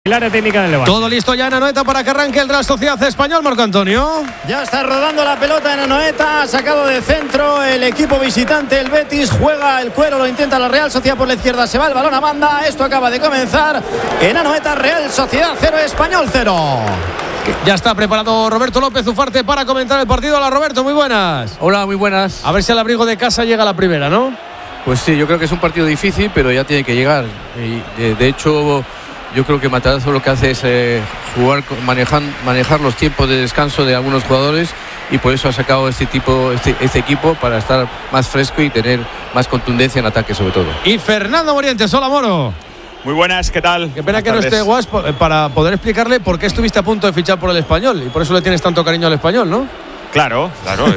el área técnica del Levante. Todo listo ya en Anoeta para que arranque el Real Sociedad Español, Marco Antonio. Ya está rodando la pelota en Anoeta, ha sacado de centro el equipo visitante, el Betis, juega el cuero, lo intenta la Real Sociedad por la izquierda, se va el balón a banda, esto acaba de comenzar en Anoeta, Real Sociedad 0, Español 0. Ya está preparado Roberto López Ufarte para comentar el partido. Hola Roberto, muy buenas. Hola, muy buenas. A ver si al abrigo de casa llega la primera, ¿no? Pues sí, yo creo que es un partido difícil, pero ya tiene que llegar. Y, de hecho, yo creo que Matarazzo lo que hace es manejar los tiempos de descanso de algunos jugadores, y por eso ha sacado este equipo para estar más fresco y tener más contundencia en ataque sobre todo. Y Fernando Morientes, hola Moro. Muy buenas, ¿qué tal? Qué pena que no esté Guas para poder explicarle por qué estuviste a punto de fichar por el Español, y por eso le tienes tanto cariño al Español, ¿no? Claro,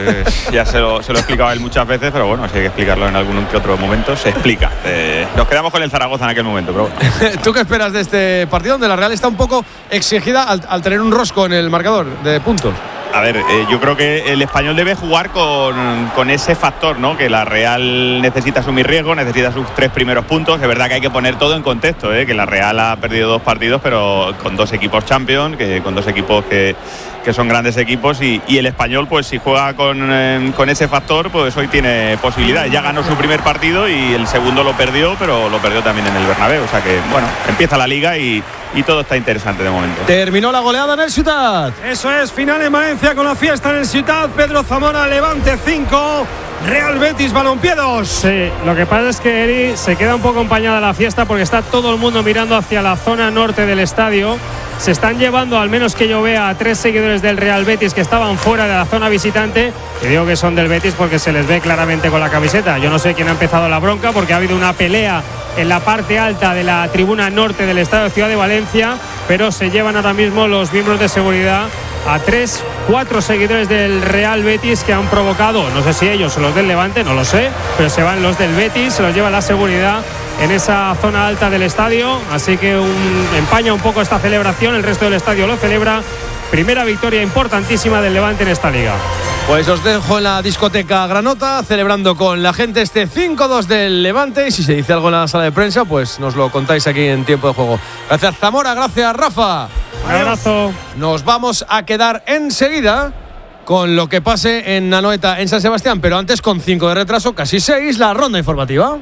ya se lo he explicado a él muchas veces, pero bueno, si hay que explicarlo en algún que otro momento, se explica. Nos quedamos con el Zaragoza en aquel momento, pero bueno. ¿Tú qué esperas de este partido donde la Real está un poco exigida al tener un rosco en el marcador de puntos? A ver, yo creo que el Español debe jugar con ese factor, ¿no? Que la Real necesita asumir riesgo, necesita sus 3 primeros puntos. Es verdad que hay que poner todo en contexto, que la Real ha perdido 2 partidos, pero con 2 equipos champions, con 2 equipos que son grandes equipos, y el Español, pues si juega con ese factor, pues hoy tiene posibilidades. Ya ganó su primer partido y el segundo lo perdió, pero lo perdió también en el Bernabéu. O sea que, bueno, empieza la liga y todo está interesante de momento. Terminó la goleada en el Ciutat. Eso es, final en Valencia con la fiesta en el Ciutat. Pedro Zamora, Levante 5, Real Betis Balompié 2. Sí, lo que pasa es que Eri se queda un poco empañada la fiesta porque está todo el mundo mirando hacia la zona norte del estadio. Se están llevando, al menos que yo vea, a 3 seguidores del Real Betis que estaban fuera de la zona visitante. Y digo que son del Betis porque se les ve claramente con la camiseta. Yo no sé quién ha empezado la bronca, porque ha habido una pelea en la parte alta de la tribuna norte del estadio Ciudad de Valencia, pero se llevan ahora mismo los miembros de seguridad a 3-4 seguidores del Real Betis que han provocado, no sé si ellos o los del Levante, no lo sé, pero se van los del Betis, se los lleva la seguridad en esa zona alta del estadio, así que empaña un poco esta celebración, el resto del estadio lo celebra. Primera victoria importantísima del Levante en esta liga. Pues os dejo en la discoteca Granota celebrando con la gente este 5-2 del Levante, y si se dice algo en la sala de prensa, pues nos lo contáis aquí en tiempo de juego. Gracias Zamora, gracias Rafa. Un abrazo. Nos vamos a quedar enseguida con lo que pase en Anoeta, en San Sebastián, pero antes, con 5 de retraso, casi 6, la ronda informativa.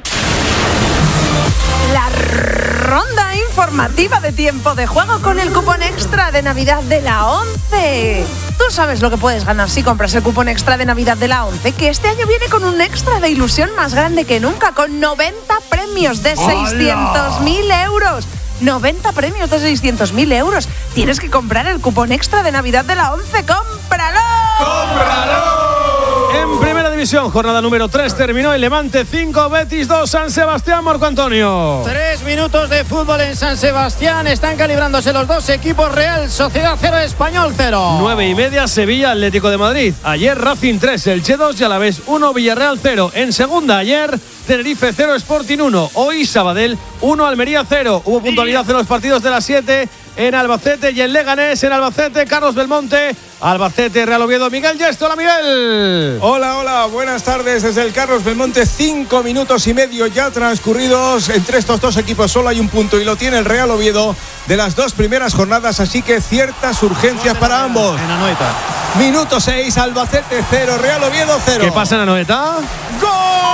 La ronda informativa de tiempo de juego con el cupón extra de Navidad de la 11. Tú sabes lo que puedes ganar si compras el cupón extra de Navidad de la 11, que este año viene con un extra de ilusión más grande que nunca, con 90 premios de 600.000 euros. 90 premios de 600.000 euros. Tienes que comprar el cupón extra de Navidad de la 11. ¡Cómpralo! ¡Cómpralo! En Primera División, jornada número 3, terminó el Levante 5, Betis 2, San Sebastián, Marco Antonio. 3 minutos de fútbol en San Sebastián, están calibrándose los 2 equipos. Real Sociedad 0, Español 0. 9:30, Sevilla Atlético de Madrid. Ayer Racing 3, Elche 2 y Alavés 1, Villarreal 0. En segunda ayer Tenerife 0, Sporting 1. Hoy Sabadell 1, Almería 0. Hubo puntualidad en los partidos de las 7 en Albacete y en Leganés. En Albacete, Carlos Belmonte. Albacete, Real Oviedo, Miguel Gesto. Hola Miguel. Hola, buenas tardes desde el Carlos Belmonte. 5 minutos y medio ya transcurridos. Entre estos 2 equipos solo hay un punto y lo tiene el Real Oviedo de las 2 primeras jornadas, así que ciertas urgencias para ambos. En Anoeta. Minuto 6, Albacete 0, Real Oviedo 0. ¿Qué pasa en Anoeta? ¡Gol!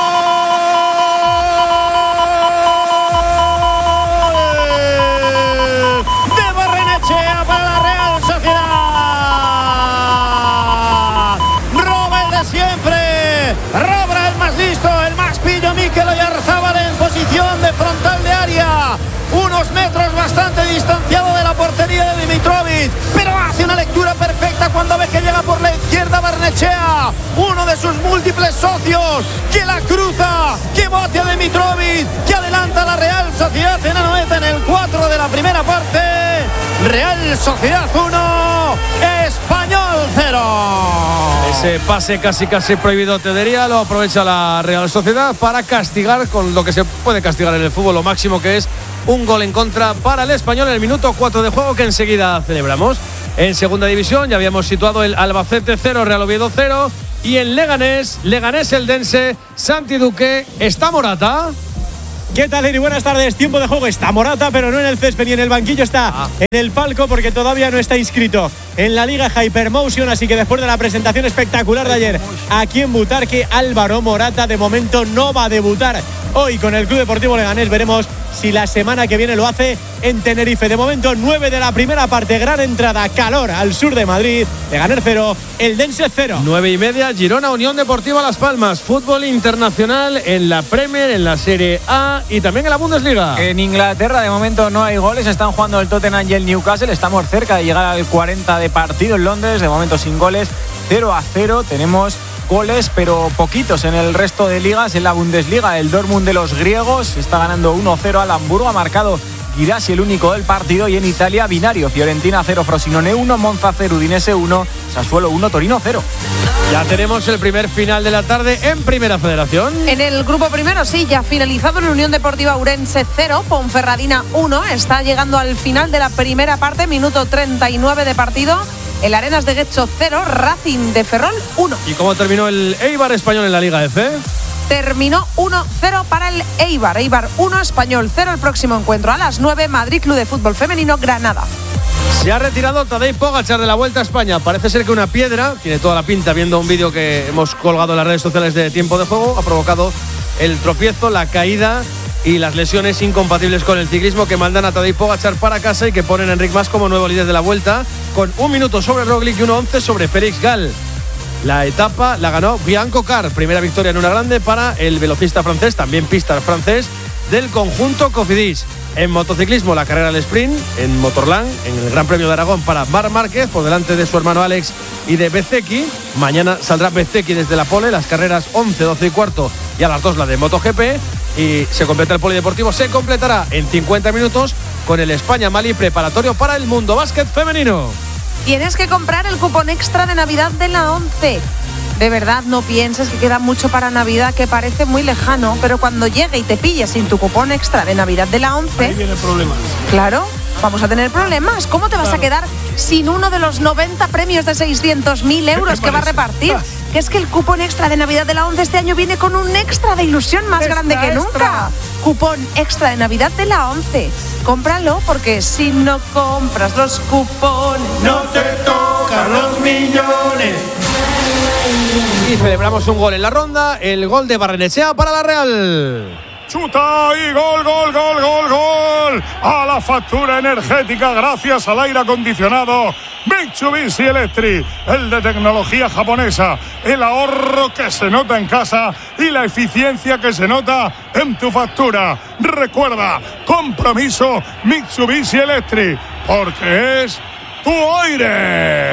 Para la Real Sociedad. Roba el de siempre. Roba el más listo, el más pillo, Mikel Oyarzábal en posición de frontal de área. Unos metros bastante distanciado de la portería de Dimitrovic, pero hace una lectura perfecta cuando ve que llega por la izquierda Barnechea, uno de sus múltiples socios, que la cruza, que bote a Dimitrovic, que adelanta a la Real Sociedad en Anoeta en el 4 de la primera parte. Real Sociedad 1, Español 0. Ese pase casi prohibido, te diría, lo aprovecha la Real Sociedad para castigar con lo que se puede castigar en el fútbol, lo máximo, que es un gol en contra para el Español en el minuto 4 de juego, que enseguida celebramos. En segunda división ya habíamos situado el Albacete 0, Real Oviedo 0, y en Leganés Eldense, Santi Duque. ¿Está Morata? ¿Qué tal, Eri? Buenas tardes. Tiempo de juego. Está Morata, pero no en el césped ni en el banquillo. Está en el palco porque todavía no está inscrito en la Liga Hypermotion. Así que después de la presentación espectacular de ayer aquí en Butarque, Álvaro Morata de momento no va a debutar hoy con el Club Deportivo Leganés. Veremos si la semana que viene lo hace en Tenerife. De momento, 9 de la primera parte. Gran entrada, calor al sur de Madrid. Leganés 0, Eldense 0. 9:30, Girona, Unión Deportiva Las Palmas. Fútbol internacional en la Premier, en la Serie A y también en la Bundesliga. En Inglaterra de momento no hay goles, están jugando el Tottenham y el Newcastle. Estamos cerca de llegar al 40 de partido en Londres, de momento sin goles, 0-0. Tenemos goles, pero poquitos en el resto de ligas. En la Bundesliga, el Dortmund de los griegos está ganando 1-0 al Hamburgo, ha marcado Girassi, el único del partido. Y en Italia, binario, Fiorentina 0, Frosinone 1, Monza 0, Udinese 1, Sassuolo 1, Torino 0. Ya tenemos el primer final de la tarde en Primera Federación. En el grupo primero, sí, ya finalizado en Unión Deportiva Ourense 0, Ponferradina 1. Está llegando al final de la primera parte, minuto 39 de partido. El Arenas de Guecho 0, Racing de Ferrol 1. ¿Y cómo terminó el Eibar español en la Liga F? Terminó 1-0 para el Eibar. Eibar 1, Español 0. El próximo encuentro a las 9, Madrid Club de Fútbol Femenino, Granada. Se ha retirado Tadej Pogačar de la Vuelta a España. Parece ser que una piedra, tiene toda la pinta, viendo un vídeo que hemos colgado en las redes sociales de Tiempo de Juego, ha provocado el tropiezo, la caída y las lesiones incompatibles con el ciclismo que mandan a Tadej Pogačar para casa y que ponen a Enric Mas como nuevo líder de la Vuelta, con 1 minuto sobre Roglic y 1:11 sobre Félix Gall. La etapa la ganó Brian Cocard, primera victoria en una grande para el velocista francés, también pista francés, del conjunto Cofidis. En motociclismo, la carrera al sprint en Motorland, en el Gran Premio de Aragón para Marc Márquez, por delante de su hermano Alex y de Bezzecchi. Mañana saldrá Bezzecchi desde la pole, las carreras 11, 12 y cuarto y a las 2 la de MotoGP. Y se completa el polideportivo, se completará en 50 minutos con el España-Mali preparatorio para el Mundo Básquet Femenino. Tienes que comprar el cupón extra de Navidad de la 11. De verdad, no pienses que queda mucho para Navidad, que parece muy lejano, pero cuando llegue y te pilles sin tu cupón extra de Navidad de la 11... Ahí viene el problema. Claro, vamos a tener problemas. ¿Cómo te vas a quedar sin uno de los 90 premios de 600.000 euros que va a repartir? Que es que el cupón extra de Navidad de la 11 este año viene con un extra de ilusión más grande que nunca. Cupón extra de Navidad de la 11. Cómpralo, porque si no compras los cupones, No te tocan los millones. Y celebramos un gol en la ronda, el gol de Barrenechea para la Real. Chuta y gol, gol, gol, gol, gol. A la factura energética gracias al aire acondicionado Mitsubishi Electric, el de tecnología japonesa, el ahorro que se nota en casa y la eficiencia que se nota en tu factura. Recuerda, compromiso Mitsubishi Electric, porque es tu aire.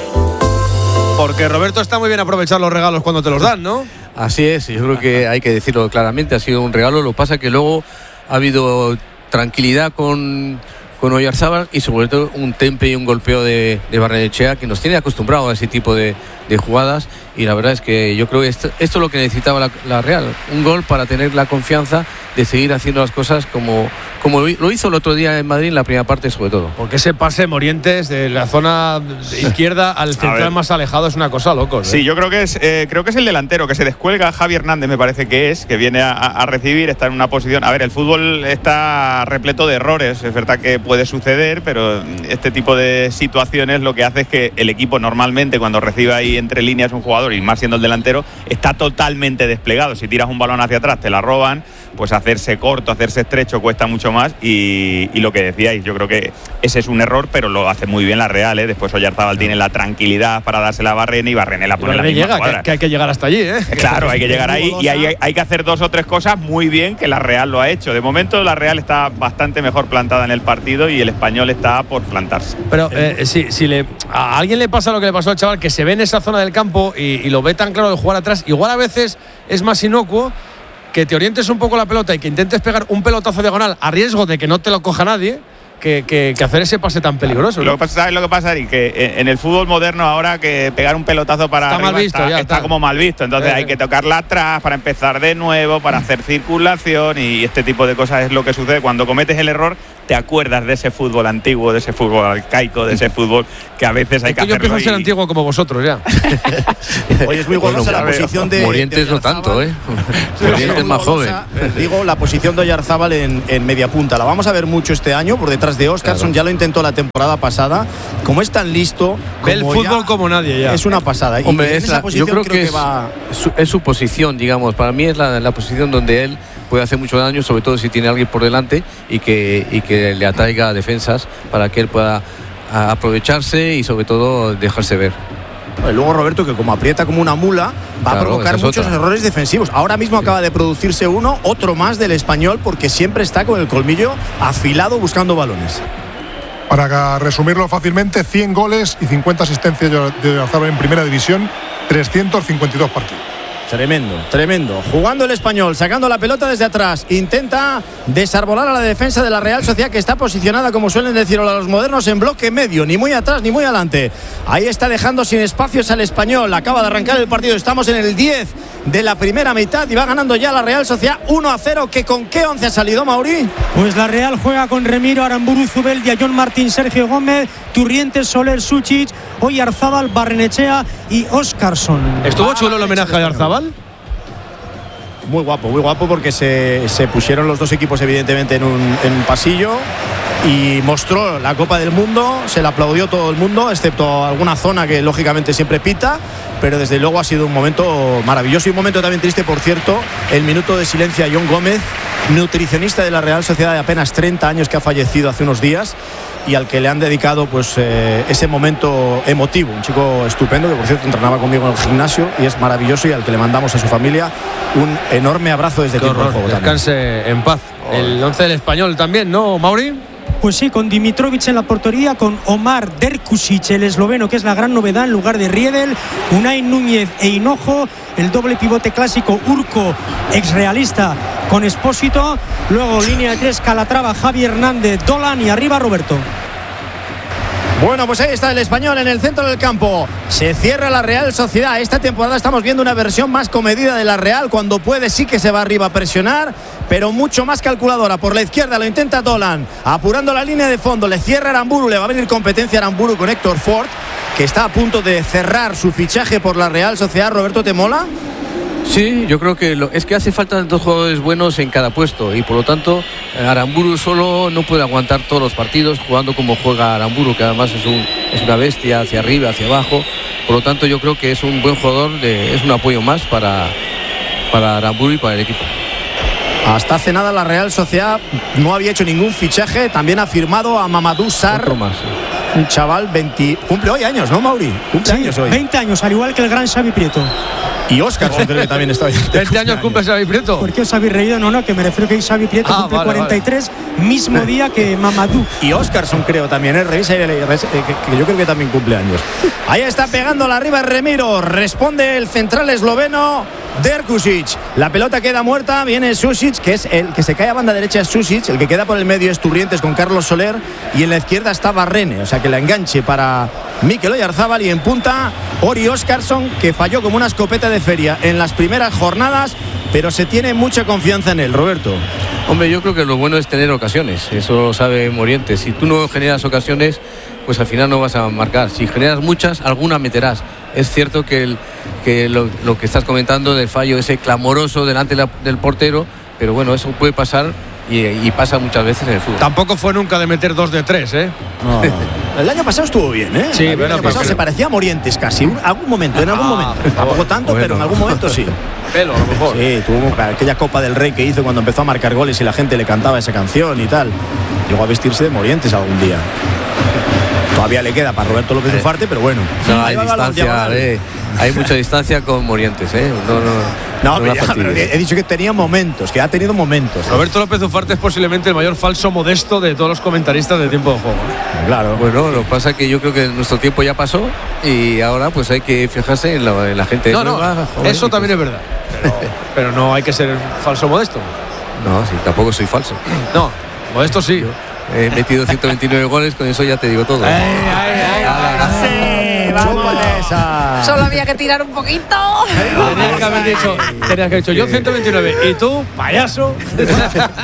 Porque Roberto, está muy bien aprovechar los regalos cuando te los dan, ¿no? Así es, yo creo que hay que decirlo claramente, ha sido un regalo. Lo que pasa es que luego ha habido tranquilidad con Oyarzábal y sobre todo un temple y un golpeo de Barrenechea que nos tiene acostumbrados a ese tipo de jugadas, y la verdad es que yo creo que esto es lo que necesitaba la Real, un gol para tener la confianza de seguir haciendo las cosas como lo hizo el otro día en Madrid en la primera parte, sobre todo. Porque ese pase Morientes de la zona izquierda al central más alejado es una cosa loco, ¿eh? Sí, yo creo que es el delantero que se descuelga, Javi Hernández me parece que viene a recibir, está en una posición. A ver, el fútbol está repleto de errores, es verdad que puede suceder, pero este tipo de situaciones lo que hace es que el equipo normalmente cuando recibe ahí entre líneas un jugador, y más siendo el delantero, está totalmente desplegado. Si tiras un balón hacia atrás te la roban, pues hacerse corto, hacerse estrecho cuesta mucho más, y lo que decíais, yo creo que ese es un error, pero lo hace muy bien la Real, ¿eh? Después Oyarzábal tiene la tranquilidad para dársela a Barrene y Barrene la pone en la misma cuadra. Que hay que llegar hasta allí, ¿eh? Claro, hay que llegar ahí y hay que hacer 2 o 3 cosas muy bien, que la Real lo ha hecho. De momento la Real está bastante mejor plantada en el partido y el Español está por plantarse. Pero si a alguien le pasa lo que le pasó al chaval, que se ve en esa zona del campo y lo ve tan claro de jugar atrás, igual a veces es más inocuo que te orientes un poco la pelota y que intentes pegar un pelotazo diagonal a riesgo de que no te lo coja nadie, que hacer ese pase tan peligroso, ¿no? ¿Sabes lo que pasa, Eric? Que en el fútbol moderno ahora, que pegar un pelotazo para está arriba mal visto, está como mal visto. Entonces hay que tocarla atrás para empezar de nuevo, para hacer circulación, y este tipo de cosas es lo que sucede. Cuando cometes el error, te acuerdas de ese fútbol antiguo, de ese fútbol arcaico, de ese fútbol que a veces hay que hacerlo. Yo empiezo a ser antiguo como vosotros ya. Oye, es muy golosa la posición de Morientes no tanto, Morientes es más joven. Digo, la posición de Oyarzábal en media punta. La vamos a ver mucho este año por detrás de Óscarson. Claro. Ya lo intentó la temporada pasada. Como es tan listo, ve el fútbol como nadie ya. Es una pasada. Hombre, yo creo que es su posición, digamos. Para mí es la posición donde él puede hacer mucho daño, sobre todo si tiene a alguien por delante y que le atraiga defensas para que él pueda aprovecharse y sobre todo dejarse ver. Luego Roberto, que como aprieta como una mula, va a provocar muchos errores defensivos. Ahora mismo acaba de producirse otro más del Español, porque siempre está con el colmillo afilado buscando balones. Para resumirlo fácilmente, 100 goles y 50 asistencias de Oyarzábal en primera división, 352 partidos. Tremendo. Jugando el Español, sacando la pelota desde atrás. Intenta desarbolar a la defensa de la Real Sociedad, que está posicionada, como suelen decir los modernos, en bloque medio. Ni muy atrás ni muy adelante. Ahí está dejando sin espacios al Español. Acaba de arrancar el partido. Estamos en el 10 de la primera mitad y va ganando ya la Real Sociedad 1-0. ¿Que con qué 11 ha salido, Mauri? Pues la Real juega con Remiro, Aramburu, Zubeldia, John Martín, Sergio Gómez, Turrientes, Soler, Suchic, Oyarzábal, Barrenechea y Óscarson. ¿Estuvo chulo el homenaje a Oyarzábal? Muy guapo, porque se pusieron los dos equipos evidentemente en un pasillo y mostró la Copa del Mundo. Se la aplaudió todo el mundo, excepto alguna zona que lógicamente siempre pita, pero desde luego ha sido un momento maravilloso y un momento también triste, por cierto, el minuto de silencio a John Gómez, nutricionista de la Real Sociedad de apenas 30 años, que ha fallecido hace unos días y al que le han dedicado pues ese momento emotivo. Un chico estupendo que, por cierto, entrenaba conmigo en el gimnasio y es maravilloso, y al que le mandamos a su familia un enorme abrazo desde Tiempo de Juego. Descanse en paz. El 11 del Español también, ¿no, Mauri? Pues sí, con Dimitrovic en la portería, con Omar Derkusic, el esloveno, que es la gran novedad en lugar de Riedel, Unai Núñez e Hinojo, el doble pivote clásico Urco, exrealista, con Espósito, luego línea de 3, Calatrava, Javi Hernández, Dolan y arriba Roberto. Bueno, pues ahí está el Español en el centro del campo. Se cierra la Real Sociedad. Esta temporada estamos viendo una versión más comedida de la Real. Cuando puede sí que se va arriba a presionar, pero mucho más calculadora. Por la izquierda lo intenta Dolan, apurando la línea de fondo. Le cierra Aramburu, le va a venir competencia Aramburu con Héctor Ford, que está a punto de cerrar su fichaje por la Real Sociedad. Roberto, ¿te mola? Sí, yo creo que es que hace falta dos jugadores buenos en cada puesto y por lo tanto Aramburu solo no puede aguantar todos los partidos jugando como juega Aramburu, que además es una bestia hacia arriba, hacia abajo. Por lo tanto yo creo que es un buen jugador, es un apoyo más para Aramburu y para el equipo. Hasta hace nada la Real Sociedad no había hecho ningún fichaje. También ha firmado a Mamadou Sarr. Otro más, sí. Un chaval cumple hoy años, ¿no, Mauri? Cumple años hoy. 20 años, al igual que el gran Xavi Prieto. Y Óscarson creo que también está bien. 20 años cumple Xavi Prieto. ¿Por qué os habéis reído? No, que me refiero que Xavi Prieto cumple 43, mismo día que Mamadou. Y Óscarson creo también, revisa que yo creo que también cumple años. Ahí está pegándola arriba Remiro, responde el central esloveno Derkusic. La pelota queda muerta, viene Sušić, que es el que se cae a banda derecha, es Sušić, el que queda por el medio es Turrientes con Carlos Soler, y en la izquierda está Barrene, o sea que la enganche para Mikel Oyarzábal, y en punta Ori Óscarson, que falló como una escopeta de feria en las primeras jornadas, pero se tiene mucha confianza en él, Roberto. Hombre, yo creo que lo bueno es tener ocasiones, eso lo sabe Morientes. Si tú no generas ocasiones, pues al final no vas a marcar. Si generas muchas, alguna meterás. Es cierto que lo que estás comentando del fallo ese clamoroso delante del portero, pero bueno, eso puede pasar y pasa muchas veces en el fútbol. Tampoco fue nunca de meter 2 de 3, ¿eh? No. El año pasado estuvo bien, ¿eh? Sí, el año pasado se parecía a Morientes casi, en algún momento. Tampoco tanto, bueno, pero en algún momento sí. Pelo, a lo mejor. Sí, tuvo aquella Copa del Rey que hizo cuando empezó a marcar goles y la gente le cantaba esa canción y tal. Llegó a vestirse de Morientes algún día. Todavía le queda para Roberto López Ufarte, pero bueno. No, hay distancia, hay mucha distancia con Morientes, ¿eh? No, pero he dicho que tenía momentos, que ha tenido momentos. Roberto López Ufarte es posiblemente el mayor falso modesto de todos los comentaristas de Tiempo de Juego. Claro. Bueno, lo que pasa es que yo creo que nuestro tiempo ya pasó y ahora pues hay que fijarse en la gente nueva. No, eso también es verdad. Pero no hay que ser falso modesto. No, sí, tampoco soy falso. No, modesto sí. He metido 129 goles, con eso ya te digo todo. Vamos. Solo había que tirar un poquito. Tenías que haber dicho yo 129 y tú, payaso.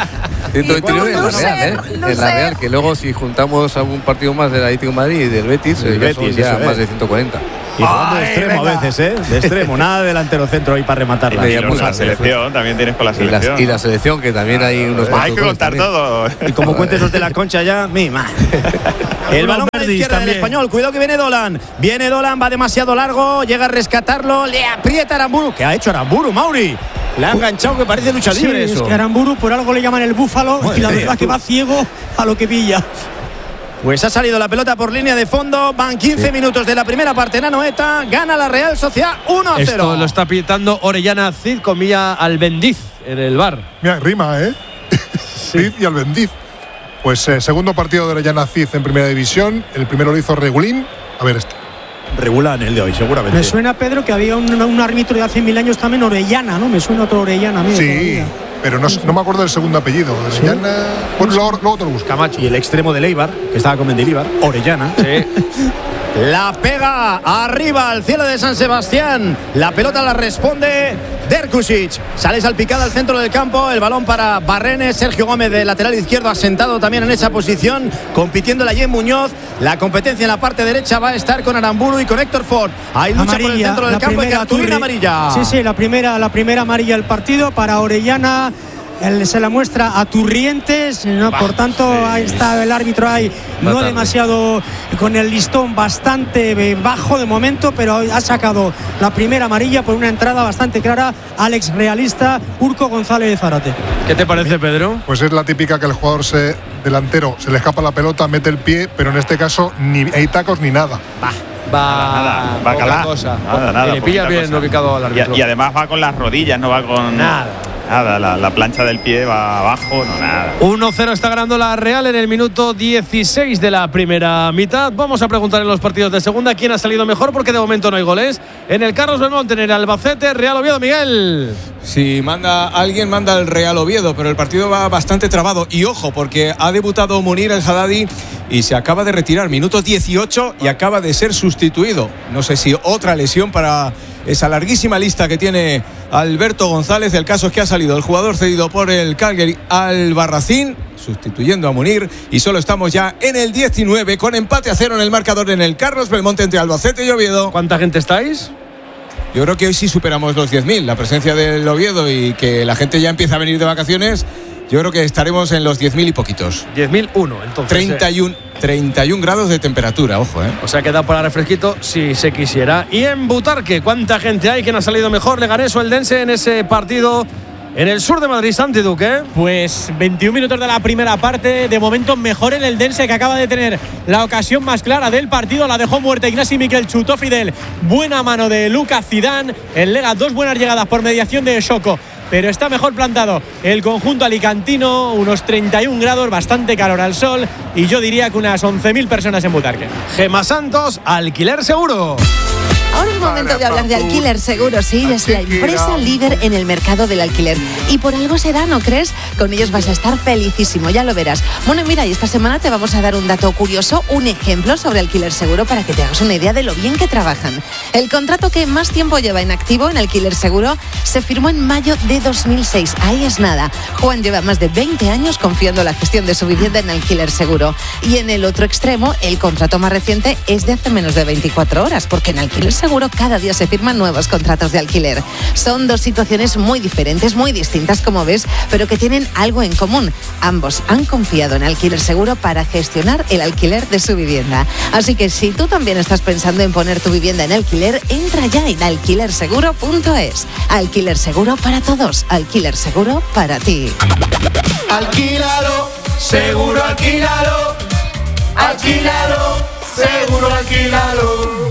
129 en la Real, en la Real, que luego si juntamos algún partido más del Atlético de Madrid y del Betis, ya más de 140. Y jugando de extremo a veces, de extremo, nada de delantero centro ahí para rematarla. Y la selección, también tienes con la selección. Y la selección, que también hay unos. Hay que contar todo. Y como cuentes los de la Concha ya, mima. El balón a la izquierda del Español, cuidado que viene Dolan. Viene Dolan, va demasiado largo, llega a rescatarlo, le aprieta Aramburu. ¿Qué ha hecho Aramburu, Mauri? Le ha enganchado, que parece lucha libre eso. Es que Aramburu por algo le llaman el búfalo y la verdad que va ciego a lo que pilla. Pues ha salido la pelota por línea de fondo. Van 15 minutos de la primera parte en Anoeta. Gana la Real Sociedad 1-0. Esto lo está pitando Orellana Cid con Milla Albendiz en el bar. Mira, rima, Cid y Albendiz. Pues segundo partido de Orellana Cid en primera división. El primero lo hizo Regulín. A ver este. Regular el de hoy, seguramente. Me suena, Pedro, que había un árbitro de hace 1000 años también, Orellana, ¿no? Me suena otro Orellana. Sí. Todavía. Pero no me acuerdo del segundo apellido. Orellana. ¿Sí? Bueno, luego te lo busco. Camacho. Y el extremo de Eibar, que estaba con Mendilibar, Orellana. Sí. La pega arriba al cielo de San Sebastián. La pelota la responde Derkusic. Sale salpicada al centro del campo. El balón para Barrenes. Sergio Gómez de lateral izquierdo asentado también en esa posición. Compitiendo la Jen Muñoz. La competencia en la parte derecha va a estar con Aramburu y con Héctor Ford. Hay lucha por el centro del campo y cartulina amarilla. Sí, la primera amarilla del partido para Orellana. Se la muestra a Turrientes, ¿no? Por tanto, ahí está el árbitro ahí, no demasiado, con el listón bastante bajo de momento, pero ha sacado la primera amarilla por una entrada bastante clara al ex realista Urco González de Zárate. ¿Qué te parece, Pedro? Pues es la típica que el jugador delantero se le escapa la pelota, mete el pie, pero en este caso ni hay tacos ni nada. Va a calar. Nada, y le pilla bien ubicado al árbitro. Y además va con las rodillas, no va con nada. La plancha del pie va abajo, nada. 1-0 está ganando la Real en el minuto 16 de la primera mitad. Vamos a preguntar en los partidos de segunda quién ha salido mejor, porque de momento no hay goles. En el Carlos Belmonte, en el Albacete, Real Oviedo, Miguel. Si manda alguien, manda el Real Oviedo, pero el partido va bastante trabado. Y ojo, porque ha debutado Munir el Haddadi y se acaba de retirar, minuto 18, y acaba de ser sustituido. No sé si otra lesión para esa larguísima lista que tiene Alberto González. El caso es que ha salido el jugador cedido por el Calgary Albarracín, sustituyendo a Munir, y solo estamos ya en el 19 con empate a 0 en el marcador en el Carlos Belmonte entre Albacete y Oviedo. ¿Cuánta gente estáis? Yo creo que hoy sí superamos los 10.000. La presencia del Oviedo y que la gente ya empieza a venir de vacaciones, yo creo que estaremos en los 10.000 y poquitos. 10.001, entonces. 31 grados de temperatura, ojo, O sea, queda para refresquito si se quisiera. Y en Butarque, ¿cuánta gente hay? ¿Quién ha salido mejor? ¿Leganés o Eldense en ese partido en el sur de Madrid, Santi Duque? Pues 21 minutos de la primera parte. De momento mejor el Eldense, que acaba de tener la ocasión más clara del partido. La dejó muerta Ignasi Miquel, chutó Fidel. Buena mano de Lucas Zidane. El Lega, dos buenas llegadas por mediación de Shoko, pero está mejor plantado el conjunto alicantino. Unos 31 grados, bastante calor al sol, y yo diría que unas 11.000 personas en Butarque. Gema Santos, Alquiler Seguro. Ahora es momento de hablar de Alquiler Seguro. Sí, es la empresa líder en el mercado del alquiler. Y por algo será, ¿no crees? Con ellos vas a estar felicísimo, ya lo verás. Bueno, mira, y esta semana te vamos a dar un dato curioso, un ejemplo sobre Alquiler Seguro, para que te hagas una idea de lo bien que trabajan. El contrato que más tiempo lleva en activo en Alquiler Seguro se firmó en mayo de 2006. Ahí es nada. Juan lleva más de 20 años confiando la gestión de su vivienda en Alquiler Seguro. Y en el otro extremo, el contrato más reciente es de hace menos de 24 horas, porque en Alquiler Seguro cada día se firman nuevos contratos de alquiler. Son dos situaciones muy diferentes, muy distintas, como ves, pero que tienen algo en común. Ambos han confiado en Alquiler Seguro para gestionar el alquiler de su vivienda. Así que si tú también estás pensando en poner tu vivienda en alquiler, entra ya en alquilerseguro.es. Alquiler Seguro para todos, Alquiler Seguro para ti. Alquílalo, seguro alquílalo. Alquílalo, seguro alquílalo.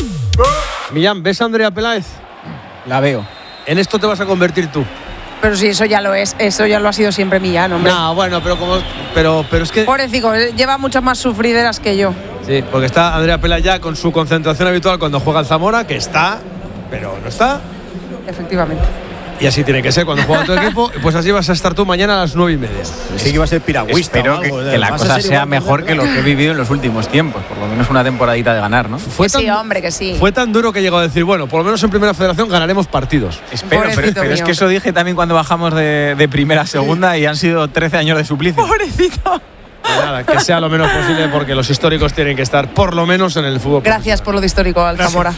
Millán, ¿ves a Andrea Peláez? La veo. En esto te vas a convertir tú. Pero si eso ya lo es, eso ya lo ha sido siempre Millán, hombre. No, bueno, pero es que... Pobrecito, lleva muchas más sufrideras que yo. Sí, porque está Andrea Peláez ya con su concentración habitual cuando juega el Zamora, que está, pero no está. Efectivamente. Y así tiene que ser cuando juega tu equipo, pues así vas a estar tú mañana a las 9:30. Sí que iba a ser piragüista. Espero que la cosa sea mejor que lo que he vivido en los últimos tiempos. Por lo menos una temporadita de ganar, ¿no? Sí, hombre, que sí. Fue tan duro que llegó a decir, bueno, por lo menos en Primera Federación ganaremos partidos. Espero, pero es que eso dije también cuando bajamos de primera a segunda y han sido 13 años de suplicio. Pobrecito. Nada, que sea lo menos posible porque los históricos tienen que estar por lo menos en el fútbol. Gracias por lo de histórico, Alzamora.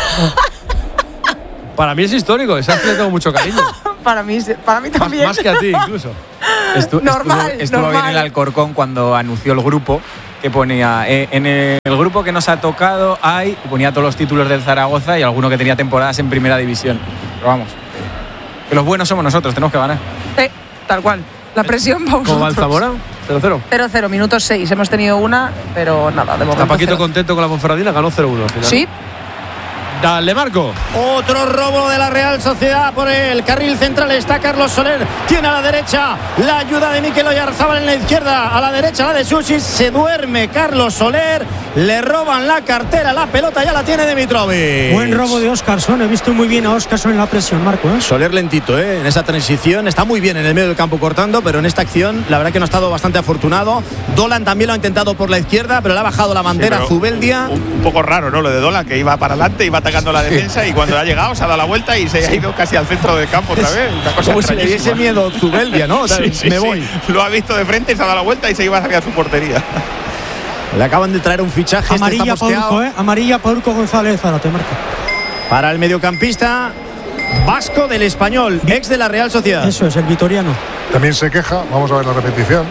Para mí es histórico, esa le tengo mucho cariño. Para mí también. Más que a ti, incluso. Estuvo bien el Alcorcón cuando anunció el grupo, que ponía en el grupo que nos ha tocado hay, ponía todos los títulos del Zaragoza y alguno que tenía temporadas en primera división. Pero vamos, que los buenos somos nosotros, tenemos que ganar. Tal cual. La presión va a ¿Cómo va el Zamora? 0-0. 0-0, minutos 6. Hemos tenido una, pero nada, de momento. Está Paquito 0-0. contento con la Ponferradina, ganó 0-1 al final. Sí. Dale, Marco. Otro robo de la Real Sociedad por el carril central. Está Carlos Soler. Tiene a la derecha la ayuda de Mikel Oyarzábal en la izquierda. A la derecha la de Susic. Se duerme Carlos Soler. Le roban la cartera. La pelota ya la tiene Dimitrovic. Buen robo de Óscarson. He visto muy bien a Óscarson en la presión, Marco. Soler lentito, en esa transición. Está muy bien en el medio del campo cortando, pero en esta acción la verdad que no ha estado bastante afortunado. Dolan también lo ha intentado por la izquierda, pero le ha bajado la bandera Zubeldia. Un poco raro, ¿no? Lo de Dolan, que iba para adelante, iba atacando la defensa y cuando ha llegado se ha dado la vuelta y se ha ido casi al centro del campo otra vez. Una cosa como si le diese miedo Zubeldia, ¿no? Me voy. Lo ha visto de frente y se ha dado la vuelta y se iba hacia su portería. Le acaban de traer un fichaje. Amarilla para Urco, Amarilla para Urco González. Ahora te marca. Para el mediocampista vasco del Español, ex de la Real Sociedad. Eso es, el vitoriano. También se queja, vamos a ver la repetición.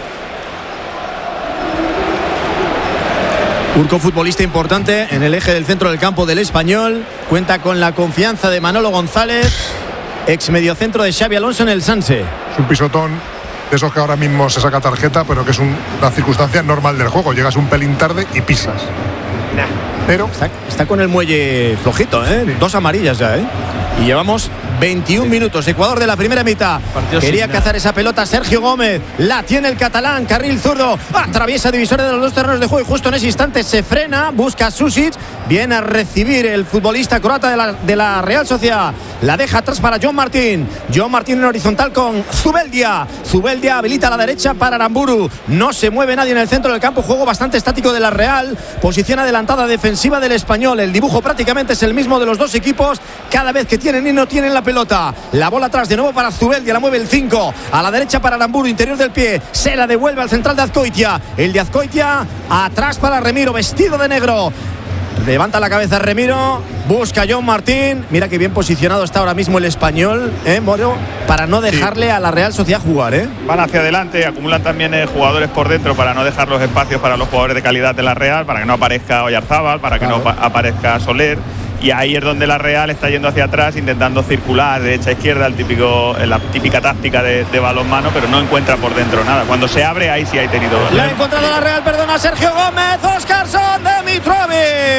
Urco, futbolista importante en el eje del centro del campo del Español. Cuenta con la confianza de Manolo González, ex mediocentro de Xavi Alonso en el Sanse. Es un pisotón de esos que ahora mismo se saca tarjeta, pero que es una circunstancia normal del juego. Llegas un pelín tarde y pisas. Pero está con el muelle flojito, Sí. 2 amarillas ya, Y llevamos 21 minutos. Ecuador de la primera mitad. Quería cazar esa pelota Sergio Gómez. La tiene el catalán. Carril zurdo. Atraviesa divisores de los dos terrenos de juego y justo en ese instante se frena. Busca a Susic. Viene a recibir el futbolista croata de la Real Sociedad. La deja atrás para John Martín. John Martín en horizontal con Zubeldia. Zubeldia habilita a la derecha para Aramburu. No se mueve nadie en el centro del campo. Juego bastante estático de la Real. Posición adelantada defensiva del Español. El dibujo prácticamente es el mismo de los dos equipos. Cada vez que tienen y no tienen la pelota. La bola atrás de nuevo para Zubeldia. La mueve el 5. A la derecha para Aramburu. Interior del pie. Se la devuelve al central de Azcoitia. El de Azcoitia atrás para Remiro. Vestido de negro. Levanta la cabeza Remiro, busca a John Martín. Mira que bien posicionado está ahora mismo el Español, Moro, para no dejarle a la Real Sociedad jugar, Van hacia adelante, acumulan también jugadores por dentro para no dejar los espacios para los jugadores de calidad de la Real, para que no aparezca Oyarzábal, para que no aparezca Soler. Y ahí es donde la Real está yendo hacia atrás, intentando circular derecha a izquierda, la típica táctica de balonmano, pero no encuentra por dentro nada. Cuando se abre, ahí sí ha tenido. La ha encontrado la Real, perdona, Sergio Gómez, Óscarson, Dimitrovic.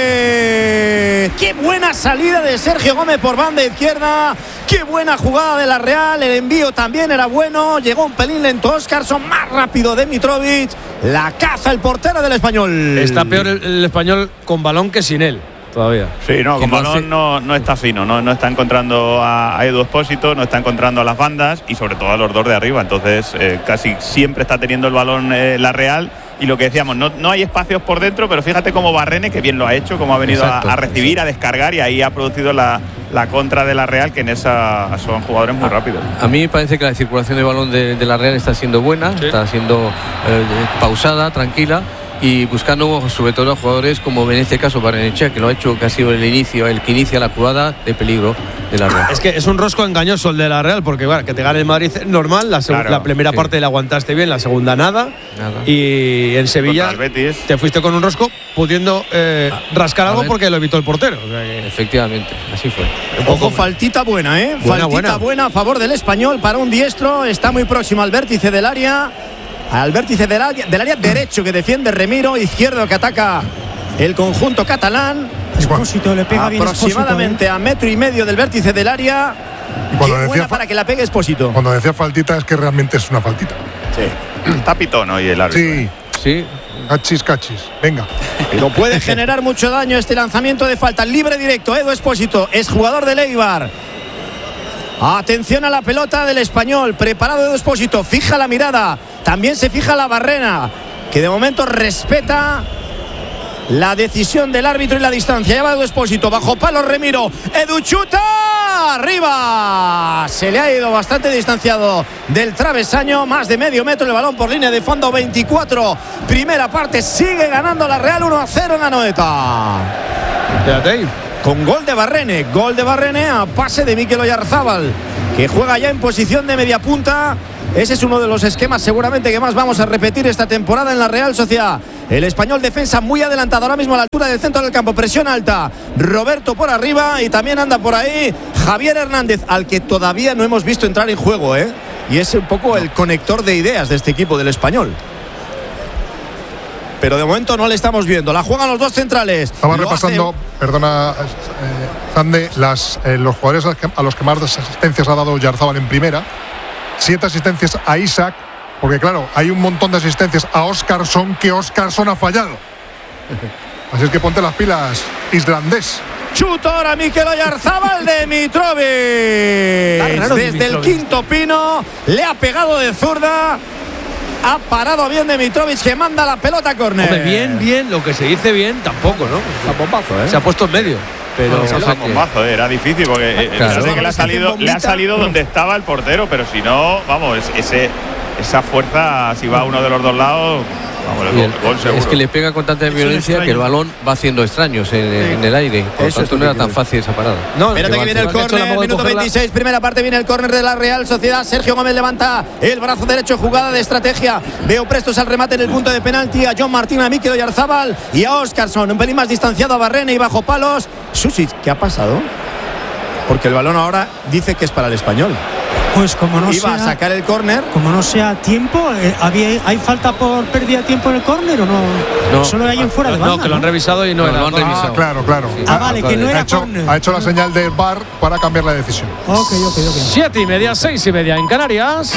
Qué buena salida de Sergio Gómez por banda izquierda. Qué buena jugada de la Real. El envío también era bueno. Llegó un pelín lento Óscarson, más rápido Dimitrovic. La caza el portero del Español. Está peor el Español con balón que sin él. Todavía. Sí, no, con balón no está fino, no está encontrando a Edu Expósito, no está encontrando a las bandas y sobre todo a los dos de arriba. Entonces casi siempre está teniendo el balón la Real. Y lo que decíamos, no hay espacios por dentro, pero fíjate cómo Barrene, que bien lo ha hecho, cómo ha venido a recibir, a descargar, y ahí ha producido la contra de la Real, que en esa son jugadores muy rápidos. A mí me parece que la circulación de balón de la Real está siendo buena, está siendo pausada, tranquila, y buscando sobre todo a jugadores como en este caso Barrenechea, que lo ha hecho, que ha sido el que inicia la jugada de peligro de la Real. Es que es un rosco engañoso el de la Real, porque bueno, que te gane el Madrid es normal, la primera parte la aguantaste bien, la segunda nada. Y en Sevilla te fuiste con un rosco pudiendo rascar algo porque lo evitó el portero. O sea que... Efectivamente, así fue. Ojo, faltita buena, faltita buena a favor del Español para un diestro. Está muy próximo al vértice del área. Al vértice del área derecho que defiende Remiro, izquierdo que ataca el conjunto catalán. Expósito le pega bien aproximadamente a 1,5 metros del vértice del área. Y cuando decía para que la pegue Expósito. Cuando decía faltita es que realmente es una faltita. Sí. Está pitón hoy el árbitro. Sí. Cachis. Venga. Pero puede generar mucho daño este lanzamiento de falta. Libre directo, Edu Expósito es jugador del Eibar. Atención a la pelota del Español. Preparado Edu Expósito. Fija la mirada. También se fija la barrera, que de momento respeta la decisión del árbitro y la distancia. Ya va Edu Expósito. Bajo palo Remiro. Edu chuta. Arriba. Se le ha ido bastante distanciado del travesaño. Más de medio metro el balón por línea de fondo. 24. Primera parte. Sigue ganando la Real 1-0 en Anoeta. Quédate ahí. Con gol de Barrene. Gol de Barrene a pase de Mikel Oyarzábal, que juega ya en posición de media punta. Ese es uno de los esquemas seguramente que más vamos a repetir esta temporada en la Real Sociedad. El Español defensa muy adelantado ahora mismo a la altura del centro del campo. Presión alta. Roberto por arriba y también anda por ahí Javier Hernández, al que todavía no hemos visto entrar en juego, ¿eh? Y es un poco el conector de ideas de este equipo del Español. Pero de momento no le estamos viendo. La juegan los dos centrales. Estaba repasando, perdona, Sande, los jugadores a los que más asistencias ha dado Oyarzábal en primera. 7 asistencias a Isaac, porque claro, hay un montón de asistencias a Óscarson que Óscarson ha fallado. Así es que ponte las pilas, islandés. Chuta ahora Mikel Oyarzábal de Mitrovic. Desde el quinto pino le ha pegado de zurda. Ha parado bien de Mitrovic, que manda la pelota a córner. Hombre, bien, lo que se dice bien tampoco, ¿no? Bombazo, ¿eh? Se ha puesto en medio. Pero bombazo, era difícil porque claro, que le ha salido donde estaba el portero, pero si no, vamos, esa fuerza, si va a uno de los dos lados, vamos, el gol seguro. Es que le pega con tanta violencia que el balón va haciendo extraños en el aire. Por lo tanto, no era tan fácil esa parada. No, espérate que viene el córner, minuto 26, primera parte, viene el córner de la Real Sociedad. Sergio Gómez levanta el brazo derecho, jugada de estrategia. Veo prestos al remate en el punto de penalti a John Martín, a Mikel Oyarzábal y a Óscarson. Un pelín más distanciado a Barrene y bajo palos. Susic, ¿qué ha pasado? Porque el balón ahora dice que es para el Español. Pues como no iba a sacar el córner. Como no sea tiempo, ¿hay falta por pérdida de tiempo en el córner o no? No, solo hay en fuera de banda. No, que lo han revisado y no era. Lo han revisado. Claro. Sí. Vale, que no era córner. Ha hecho la señal del VAR para cambiar la decisión. Ok. 7:30, 6:30 en Canarias.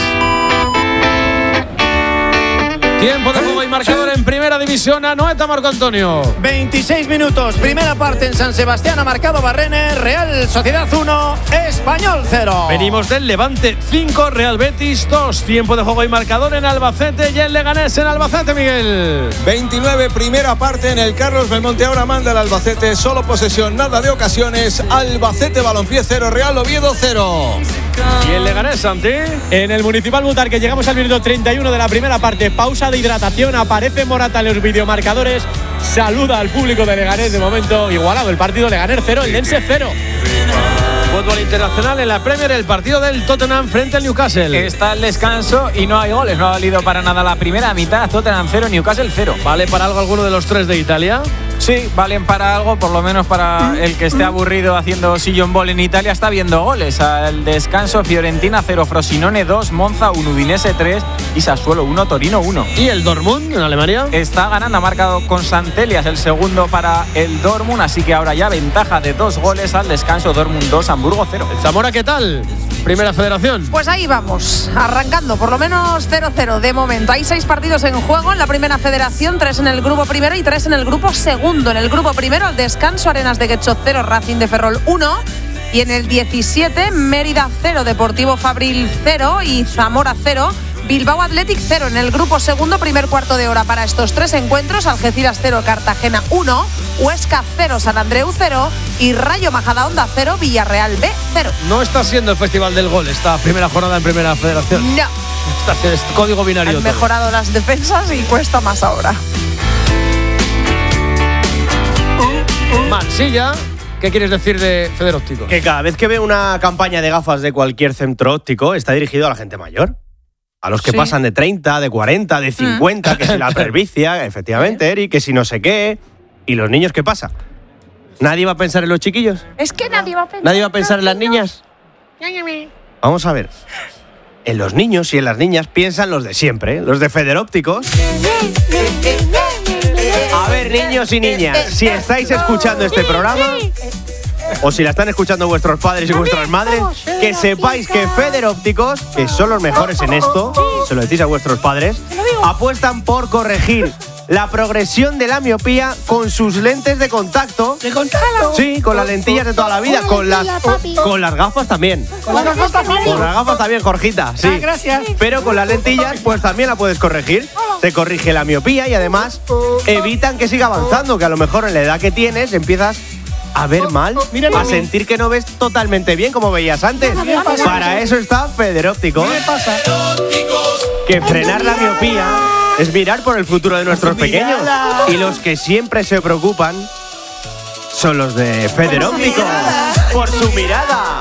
Tiempo de juego y marcador en primera división. Anoeta, Marco Antonio. 26 minutos, primera parte en San Sebastián. Ha marcado Barrene. Real Sociedad 1, Español 0. Venimos del Levante 5, Real Betis 2. Tiempo de juego y marcador en Albacete y el Leganés en Albacete, Miguel. 29, primera parte en el Carlos Belmonte. Ahora manda el Albacete, solo posesión, nada de ocasiones. Albacete Balompié 0, Real Oviedo 0. ¿Y el Leganés, Santi? En el Municipal Butarque llegamos al minuto 31 de la primera parte. Pausa de hidratación. Aparece Morata en los videomarcadores. Saluda al público de Leganés. De momento igualado el partido. Leganés 0, el Lense 0. Fútbol internacional en la Premier, el partido del Tottenham frente al Newcastle. Está el descanso y no hay goles. No ha valido para nada la primera mitad. Tottenham 0, Newcastle 0. ¿Vale para algo alguno de los tres de Italia? Sí, valen para algo, por lo menos para el que esté aburrido haciendo sillón ball en Italia. Está viendo goles. Al descanso, Fiorentina 0, Frosinone 2, Monza 1, Udinese 3 y Sassuolo 1, Torino 1. ¿Y el Dortmund en Alemania? Está ganando, ha marcado con Santelias el segundo para el Dortmund, así que ahora ya ventaja de 2 goles al descanso. Dortmund 2, Hamburgo 0. ¿El Zamora qué tal? Primera Federación. Pues ahí vamos, arrancando por lo menos 0-0 de momento. Hay 6 partidos en juego en la Primera Federación, 3 en el grupo primero y 3 en el grupo segundo. En el grupo primero, al descanso, Arenas de Guecho 0, Racing de Ferrol 1. Y en el 17, Mérida 0, Deportivo Fabril 0 y Zamora 0. Bilbao Athletic 0 en el grupo segundo, primer cuarto de hora para estos 3 encuentros. Algeciras 0, Cartagena 1, Huesca 0, San Andreu 0 y Rayo Majadahonda 0, Villarreal B 0. No está siendo el festival del gol esta primera jornada en Primera Federación. No. Es código binario. Han mejorado las defensas y cuesta más ahora. Mansilla, ¿qué quieres decir de Feder Óptico? Que cada vez que veo una campaña de gafas de cualquier centro óptico está dirigido a la gente mayor. A los que pasan de 30, de 40, de 50, que si la presbicia, efectivamente, Eri, que si no sé qué. ¿Y los niños qué pasa? ¿Nadie va a pensar en los chiquillos? Es que nadie va a pensar. ¿Nadie va a pensar en las niñas? Vamos a ver. En los niños y en las niñas piensan los de siempre, los de Feder Ópticos. A ver, niños y niñas, si estáis escuchando este programa, o si la están escuchando vuestros padres y vuestras madres, que sepáis que Feder Ópticos, que son los mejores en esto, se lo decís a vuestros padres, apuestan por corregir la progresión de la miopía con sus lentes de contacto. ¿De contacto? Sí, con las lentillas de toda la vida, con las gafas también. ¿Con las gafas también? Con las gafas también, Jorgita, sí. Ah, gracias. Pero con las lentillas, pues también la puedes corregir. Te corrige la miopía y además evitan que siga avanzando, que a lo mejor en la edad que tienes empiezas a ver mal, a sentir que no ves totalmente bien como veías antes. Para eso está Federóptico. ¿Qué me pasa? Que frenar la miopía es mirar por el futuro de nuestros pequeños. Y los que siempre se preocupan son los de Federóptico. Por su mirada.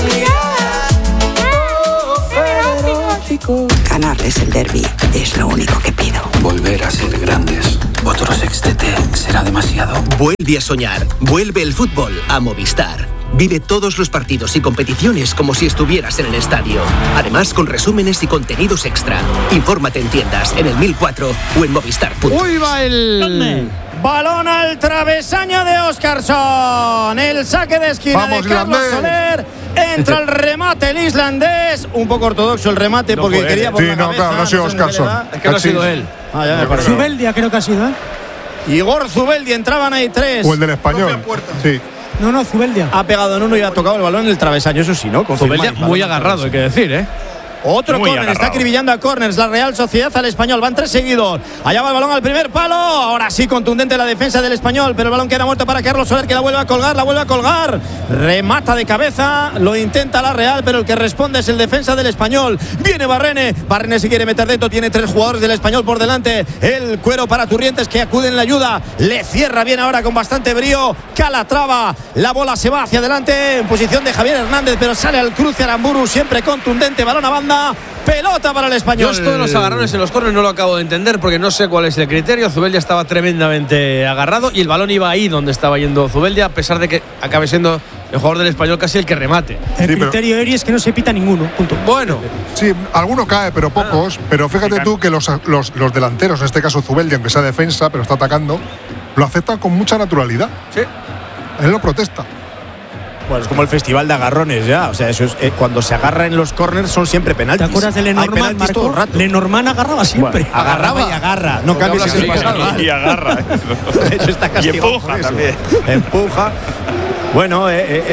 Ganarles el derbi es lo único que pido. Volver a ser grandes. Otro sextete será demasiado. Vuelve a soñar. Vuelve el fútbol a Movistar. Vive todos los partidos y competiciones como si estuvieras en el estadio. Además, con resúmenes y contenidos extra. Infórmate en tiendas, en el 1004 o en Movistar.es. Uy, va el... Balón al travesaño de Óscarsson. El saque de esquina de Carlos Soler. Entra el remate el islandés. Un poco ortodoxo el remate porque quería por la cabeza. Sí, claro, no ha sido Óscarsson. Es que no ha sido él. Ya me parece. Zubeldia creo que ha sido, ¿eh? Igor Zubeldia, entraban ahí tres. O el del Español. Sí. No, Zubeldia. Ha pegado en uno y ha tocado el balón en el travesaño, eso sí, ¿no? Zubeldia muy agarrado, hay que decir, ¿eh? Otro córner, está acribillando a córners la Real Sociedad al Español, van 3 seguidos. Allá va el balón al primer palo, ahora sí contundente la defensa del Español, pero el balón queda muerto para Carlos Soler, que la vuelve a colgar, remata de cabeza, lo intenta la Real, pero el que responde es el defensa del Español. Viene Barrene se quiere meter dentro, tiene 3 jugadores del Español por delante, el cuero para Turrientes que acude en la ayuda, le cierra bien ahora con bastante brío, Calatrava, la bola se va hacia adelante en posición de Javier Hernández, pero sale al cruce Aramburu, siempre contundente, balón a banda. Pelota para el Español. Yo esto de los agarrones en los córneres no lo acabo de entender porque no sé cuál es el criterio. Zubeldia estaba tremendamente agarrado y el balón iba ahí donde estaba yendo Zubeldia, a pesar de que acabe siendo el jugador del Español casi el que remate. El criterio Eri es que no se pita ninguno, punto. Bueno. Sí, alguno cae, pero pocos. Pero fíjate tú que los delanteros, en este caso Zubeldia, aunque sea defensa, pero está atacando, lo aceptan con mucha naturalidad. Sí. Él lo protesta. Bueno, es como el festival de agarrones ya. O sea, eso es, cuando se agarra en los corners son siempre penaltis. ¿Te acuerdas de Lenormand, Marco? Lenormand agarraba siempre. Bueno, agarraba y agarra. No cambies el pasado. Y agarra. De hecho, está castigado. Y empuja también. Empuja. Bueno,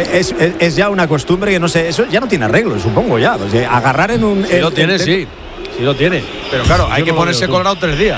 es ya una costumbre que no sé, eso ya no tiene arreglo, supongo ya. O sea, agarrar en un. Sí, lo tiene, sí. Sí, lo tiene. Pero claro, hay que ponerse colorado 3 días.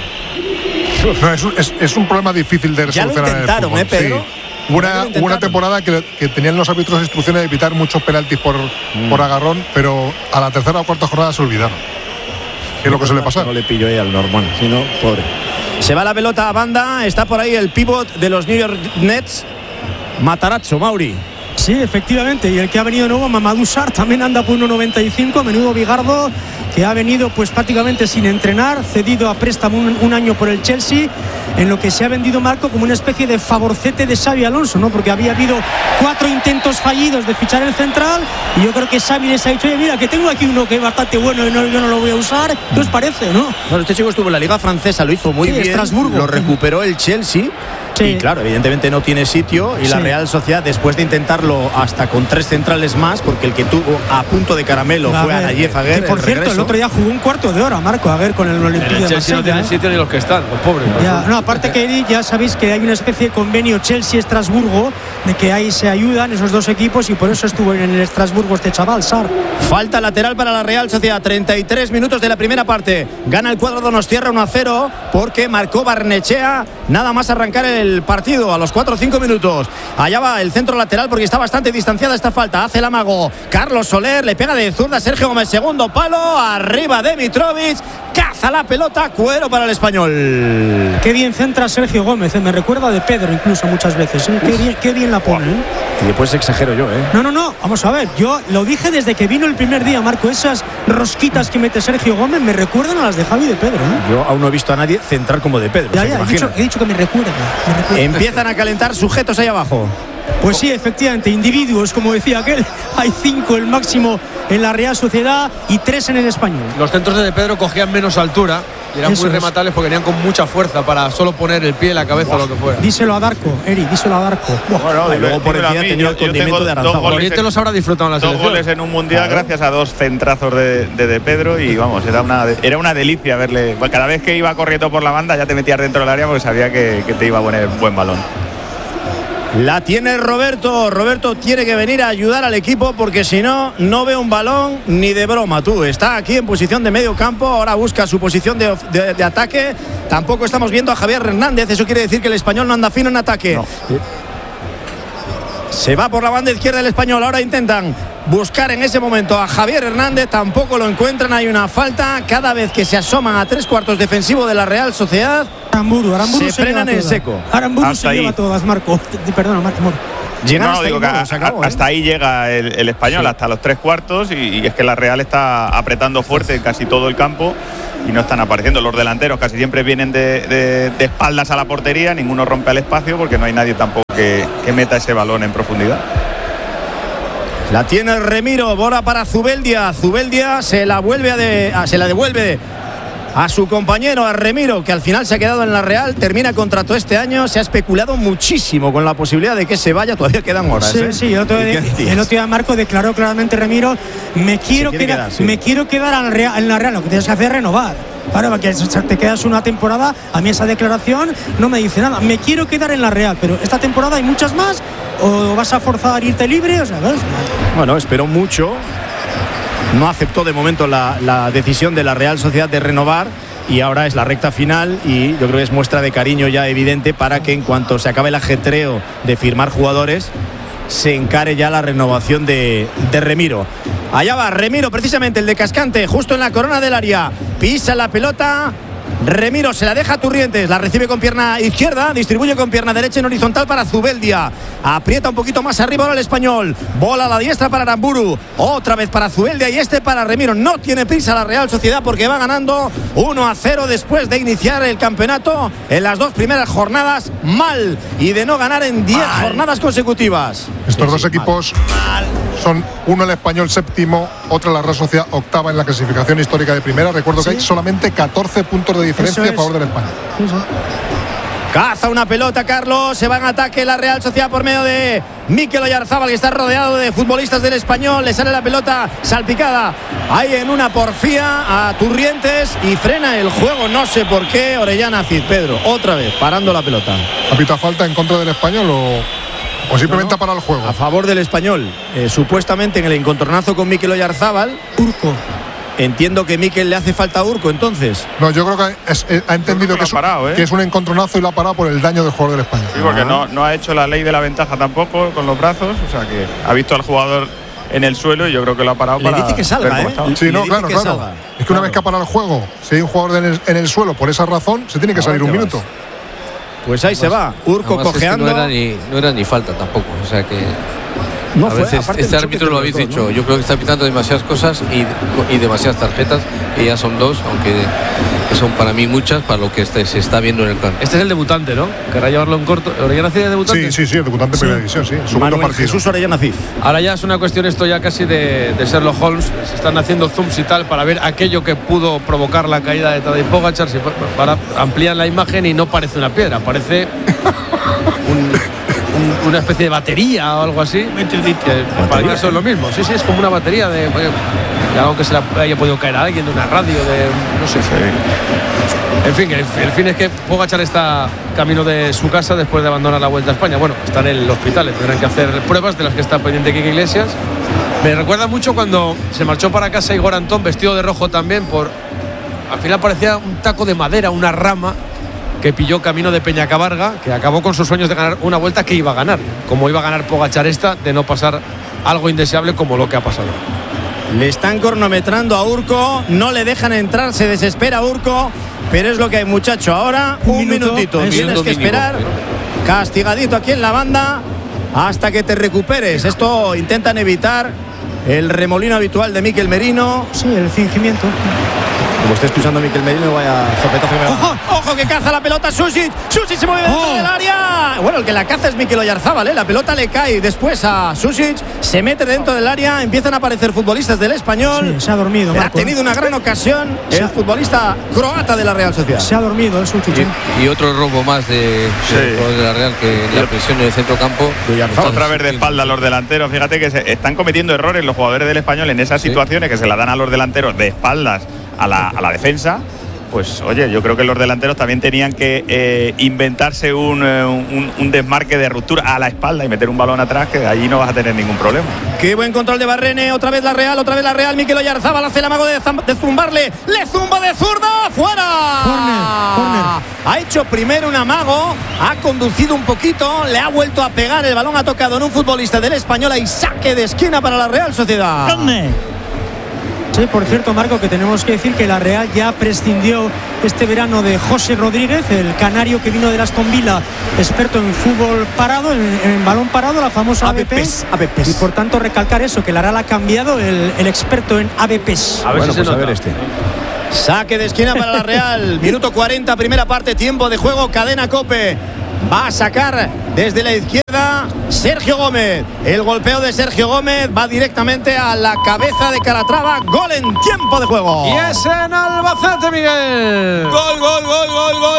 No, es un problema difícil de solucionar. Ya lo intentaron, en el fútbol, Pedro. Sí. Hubo una temporada que tenían los árbitros instrucciones de evitar muchos penaltis por agarrón, pero a la tercera o cuarta jornada se olvidaron. ¿Qué es lo que suele pasar? No le pilló ahí al Normand, sino pobre. Se va la pelota a banda, está por ahí el pívot de los New York Nets, Matarazzo, Mauri. Sí, efectivamente, y el que ha venido nuevo, Mamadou Sarr, también anda por 1,95, menudo bigardo, que ha venido pues prácticamente sin entrenar, cedido a préstamo un año por el Chelsea, en lo que se ha vendido, Marco, como una especie de favorcete de Xavi Alonso, ¿no? Porque había habido 4 intentos fallidos de fichar el central, y yo creo que Xavi les ha dicho, oye, mira, que tengo aquí uno que es bastante bueno y yo no lo voy a usar, ¿qué os parece, no? Bueno, este chico estuvo en la Liga Francesa, lo hizo muy bien, Estrasburgo. Lo recuperó el Chelsea. Sí. Y claro, evidentemente no tiene sitio y la Real Sociedad, después de intentarlo hasta con 3 centrales más, porque el que tuvo a punto de caramelo fue Anayev Aguer. Por cierto, el otro día jugó un cuarto de hora, Marco, Aguer con el Olympique de Marsella. El Chelsea no tiene sitio ni los que están, los pobres. No, aparte que ya sabéis que hay una especie de convenio Chelsea-Estrasburgo, de que ahí se ayudan esos dos equipos, y por eso estuvo en el Estrasburgo este chaval, Sarr. Falta lateral para la Real Sociedad, 33 minutos de la primera parte. Gana el cuadro Donostiarra 1-0 porque marcó Barnechea nada más arrancar el partido a los 4 o 5 minutos. Allá va el centro lateral porque está bastante distanciada esta falta. Hace el amago Carlos Soler, le pega de zurda Sergio Gómez, segundo palo, arriba de Mitrovic, caza la pelota, cuero para el Español. Qué bien centra Sergio Gómez, me recuerda de Pedro incluso muchas veces. Qué bien la pone. Y después exagero yo, No, vamos a ver, yo lo dije desde que vino el primer día, Marco, esas rosquitas que mete Sergio Gómez me recuerdan a las de Javi de Pedro. Yo aún no he visto a nadie centrar como de Pedro. He dicho que me recuerda. Empiezan a calentar sujetos ahí abajo. Pues sí, efectivamente, individuos, como decía aquel, hay 5 el máximo en la Real Sociedad y 3 en el Español. Los centros de Pedro cogían menos altura Y eran muy rematables porque venían con mucha fuerza para solo poner el pie, la cabeza o lo que fuera. Díselo a Darko, Eri, díselo a Darko. Bueno, y luego por encima tenía el condimento de Aranzábal. Oriente los habrá disfrutado en la selección. 2 goles en un mundial gracias a 2 centrazos de Pedro y vamos, era una delicia verle. Cada vez que iba corriendo por la banda ya te metías dentro del área porque sabía que te iba a poner buen balón. La tiene Roberto. Roberto tiene que venir a ayudar al equipo porque si no, no ve un balón ni de broma. Tú está aquí en posición de medio campo. Ahora busca su posición de ataque. Tampoco estamos viendo a Javier Hernández. Eso quiere decir que el español no anda fino en ataque. No. Se va por la banda izquierda el español. Ahora intentan buscar en ese momento a Javier Hernández. Tampoco lo encuentran. Hay una falta. Cada vez que se asoman a 3/4 defensivo de la Real Sociedad, Aramburu se frenan en seco. Aramburu se lleva todas, Marco. Perdona, Marco. Hasta ahí llega el español, sí. Hasta los 3/4 y es que la Real está apretando fuerte en casi todo el campo y no están apareciendo. Los delanteros casi siempre vienen de espaldas a la portería, ninguno rompe al espacio porque no hay nadie tampoco que meta ese balón en profundidad. La tiene Remiro, bola para Zubeldia. Zubeldia se la devuelve a su compañero, a Remiro, que al final se ha quedado en la Real, termina contrato este año. Se ha especulado muchísimo con la posibilidad de que se vaya, todavía quedan horas. Sí, el otro día Marco declaró claramente, Remiro, me quiero quedar en la Real, lo que tienes que hacer es renovar. Claro, porque te quedas una temporada. A mí esa declaración no me dice nada. Me quiero quedar en la Real, pero esta temporada hay muchas más. ¿O vas a forzar a irte libre? O sea, ¿ves? Bueno, esperó mucho. No aceptó de momento la decisión de la Real Sociedad de renovar y ahora es la recta final y yo creo que es muestra de cariño ya evidente para que en cuanto se acabe el ajetreo de firmar jugadores se encare ya la renovación de Remiro. Allá va Remiro, precisamente el de Cascante, justo en la corona del área. Pisa la pelota. Remiro se la deja a Turrientes, la recibe con pierna izquierda, distribuye con pierna derecha en horizontal para Zubeldia, aprieta un poquito más arriba ahora el español, bola a la diestra para Aramburu, otra vez para Zubeldia y para Remiro. No tiene prisa la Real Sociedad porque va ganando 1-0 después de iniciar el campeonato en las 2 primeras jornadas mal y de no ganar en 10 jornadas consecutivas. Estos dos equipos son uno el español séptimo, otro la Real Sociedad octava en la clasificación histórica de primera. Recuerdo que hay solamente 14 puntos de diferencia a favor del España. Caza una pelota Carlos, se va en ataque la Real Sociedad por medio de Mikel Oyarzábal, que está rodeado de futbolistas del español. Le sale la pelota salpicada ahí en una porfía a Turrientes y frena el juego, no sé por qué. Orellana Cid, Pedro, otra vez parando la pelota. ¿Apita falta en contra del español o simplemente para el juego? A favor del español, supuestamente en el encontronazo con Mikel Oyarzábal. Urco. Entiendo que Mikel le hace falta a Urco, entonces. No, yo creo que ha entendido que es un encontronazo y lo ha parado por el daño del jugador del español. Sí, porque no ha hecho la ley de la ventaja tampoco con los brazos, o sea que ha visto al jugador en el suelo y yo creo que lo ha parado para. Le dice que salga, Sí, no, claro. Es que una vez que ha parado el juego, si hay un jugador en el suelo por esa razón, se tiene que salir un minuto. Pues ahí se va, Urco cojeando. Es que no era ni falta tampoco, o sea que. No a veces este árbitro lo habéis dicho, ¿no? Yo creo que está pitando demasiadas cosas y demasiadas tarjetas, y ya son 2, aunque son para mí muchas para lo que se está viendo en el campo. Este es el debutante, ¿no? ¿Querrá llevarlo en corto? ¿Orellana Cid es debutante? Sí, el debutante primera división, sí. Segundo partido. Jesús Orellana Cid. Ahora ya es una cuestión esto ya casi de Sherlock Holmes. Se están haciendo zooms y tal para ver aquello que pudo provocar la caída de Tadej Pogačar. Para ampliar la imagen y no parece una piedra, parece una especie de batería o algo así, que para mí eso es lo mismo. Sí, es como una batería de algo que se le haya podido caer a alguien, de una radio, de no sé. En fin, el fin es que Pogačar está camino de su casa después de abandonar la Vuelta a España. Bueno, está en el hospital, tendrán que hacer pruebas de las que está pendiente Quique Iglesias. Me recuerda mucho cuando se marchó para casa Igor Antón, vestido de rojo también, al final parecía un taco de madera, una rama que pilló camino de Peñacabarga, que acabó con sus sueños de ganar una vuelta que iba a ganar, como iba a ganar Pogačar esta, de no pasar algo indeseable como lo que ha pasado. Le están cronometrando a Urco, no le dejan entrar, se desespera Urco, pero es lo que hay, muchacho. Ahora un minutito, tienes que esperar, castigadito aquí en la banda, hasta que te recuperes. Esto intentan evitar el remolino habitual de Mikel Merino. Sí, el fingimiento. Como esté escuchando a Mikel Merino, vaya zapetazo que me da. ¡Ojo! ¡Ojo que caza la pelota Susic! ¡Susic se mueve dentro del área! Bueno, el que la caza es Mikel Oyarzábal, ¿eh? La pelota le cae después a Susic, se mete dentro del área, empiezan a aparecer futbolistas del Español. Sí, se ha dormido, Marco. Ha tenido una gran ocasión el futbolista croata de la Real Sociedad. Se ha dormido, es Susic. Y otro robo más de la Real, que la presión en el centrocampo. Otra vez de espalda a los delanteros. Fíjate que se están cometiendo errores los jugadores del Español en esas situaciones que se la dan a los delanteros de espaldas a la defensa. Pues oye, yo creo que los delanteros también tenían que inventarse un desmarque de ruptura a la espalda y meter un balón atrás, que allí no vas a tener ningún problema. Qué buen control de Barrene, otra vez la Real. Mikel Oyarzábal hace el amago de zumbarle, le zumba de zurda, fuera. Corner. Ha hecho primero un amago, ha conducido un poquito, le ha vuelto a pegar, el balón ha tocado en un futbolista del Español y saque de esquina para la Real Sociedad. Sí, por cierto, Marco, que tenemos que decir que la Real ya prescindió este verano de José Rodríguez, el canario que vino de Aston Villa, experto en fútbol parado, en balón parado, la famosa ABPs. Y por tanto recalcar eso, que la Real ha cambiado el experto en ABPs. A ver, bueno, si pues a ver este. Saque de esquina para la Real. Minuto 40, primera parte, tiempo de juego, cadena COPE. Va a sacar desde la izquierda Sergio Gómez. El golpeo de Sergio Gómez va directamente a la cabeza de Calatrava. Gol en tiempo de juego. Y es en Albacete, Miguel. Gol.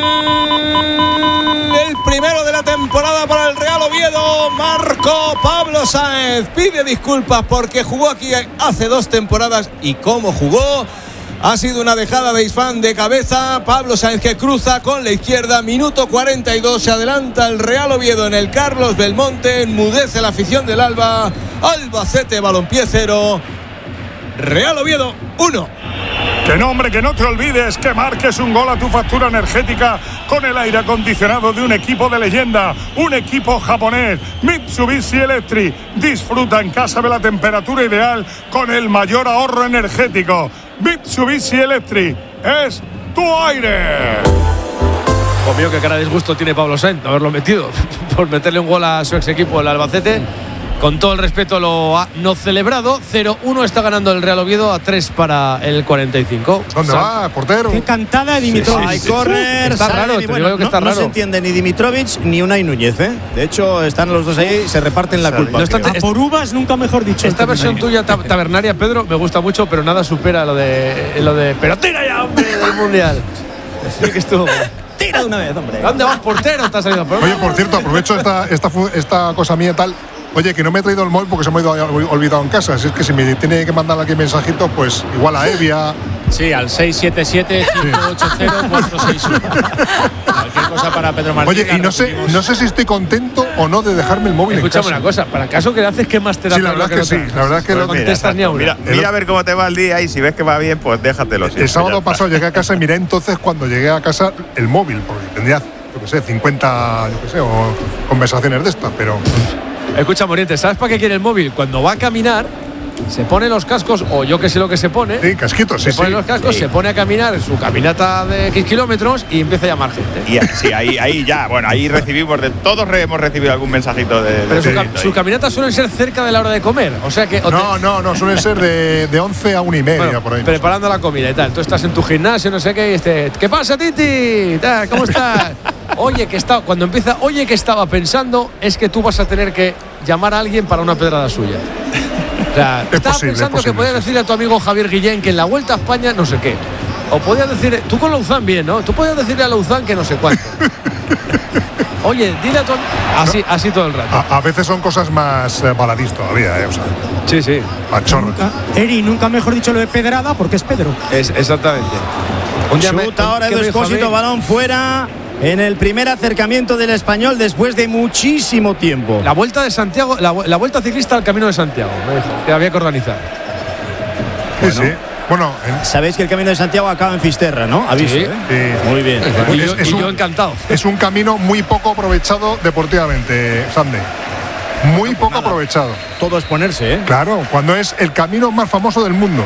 El primero de la temporada para el Real Oviedo. Marco Pablo Sáenz pide disculpas porque jugó aquí hace 2 temporadas y cómo jugó. Ha sido una dejada de Isfán de cabeza. Pablo Sáenz que cruza con la izquierda. Minuto 42. Se adelanta el Real Oviedo en el Carlos Belmonte. Enmudece la afición del Alba. Albacete Balompié 0. Real Oviedo 1. Que no, hombre, que no te olvides que marques un gol a tu factura energética con el aire acondicionado de un equipo de leyenda, un equipo japonés, Mitsubishi Electric. Disfruta en casa de la temperatura ideal con el mayor ahorro energético. Mitsubishi Electric es tu aire. Obvio que cara de disgusto tiene Pablo Sáenz de haberlo metido por meterle un gol a su ex equipo, el Albacete. Con todo el respeto lo ha no celebrado. 0-1 está ganando el Real Oviedo, a 3 para el 45. ¿Dónde va, portero? Qué cantada de Dimitrovic. Hay córner. Está raro, te digo que está raro. No se entiende ni Dimitrovic ni Unai Núñez, ¿eh? De hecho, están los dos ahí y se reparten la culpa. No por uvas, nunca mejor dicho. Esta versión tuya tabernaria, Pedro, me gusta mucho, pero nada supera lo de pero tira ya, hombre, del Mundial. Sí que estuvo. Tira de una vez, hombre. ¿Dónde vas, portero? Te has salido. Oye, por cierto, aprovecho esta cosa mía tal. Oye, que no me he traído el móvil porque se me ha olvidado en casa. Así es que si me tiene que mandar aquí mensajitos, pues igual a Evia. Sí, al 677-580-461. Cualquier cosa para Pedro Martínez. Oye, y no sé si estoy contento o no de dejarme el móvil. Escúchame en casa. una cosa, para caso que le haces, ¿qué más te da? Sí, la verdad que sí. La verdad que no contestas ni a una. Mira a ver cómo te va el día y si ves que va bien, pues déjatelo. El sábado pasado llegué a casa y miré entonces cuando llegué a casa el móvil, porque tendría, yo qué sé, 50, o conversaciones de estas, pero... Escucha, Moriente, ¿sabes para qué quiere el móvil? Cuando va a caminar, se pone los cascos, o yo que sé lo que se pone. Sí, casquitos, sí. Se pone los cascos, se pone a caminar su caminata de X kilómetros y empieza a llamar gente. Y sí, ahí ya, bueno, ahí recibimos, todos hemos recibido algún mensajito de Pero sus caminatas suelen ser cerca de la hora de comer, o sea que... No, suelen ser de 11 a 1:30, bueno, por ahí. Preparando la comida y tal. Tú estás en tu gimnasio, no sé qué, y ¿qué pasa, Titi? ¿Cómo estás? Cuando empieza, que estaba pensando, es que tú vas a tener que llamar a alguien para una pedrada suya. O sea, estaba pensando que podías decirle a tu amigo Javier Guillén que en la Vuelta a España no sé qué. O podías decir, tú con Louzán bien, ¿no? Tú podías decirle a Louzán que no sé cuánto. Oye, dile a tu así todo el rato. A veces son cosas más baladís todavía, o sea. Sí. Machorro. Nunca mejor dicho lo de pedrada porque es Pedro. Exactamente. Chuta ahora Edu Expósito, balón fuera. En el primer acercamiento del Español después de muchísimo tiempo. La Vuelta de Santiago, la vuelta ciclista al Camino de Santiago, me dijo, que había que organizar. Sí. Bueno, sabéis que el Camino de Santiago acaba en Fisterra, ¿no? Aviso, sí. Muy bien. Yo encantado. Es un camino muy poco aprovechado deportivamente, Sande. Muy poco aprovechado. Todo es ponerse, ¿eh? Claro, cuando es el camino más famoso del mundo.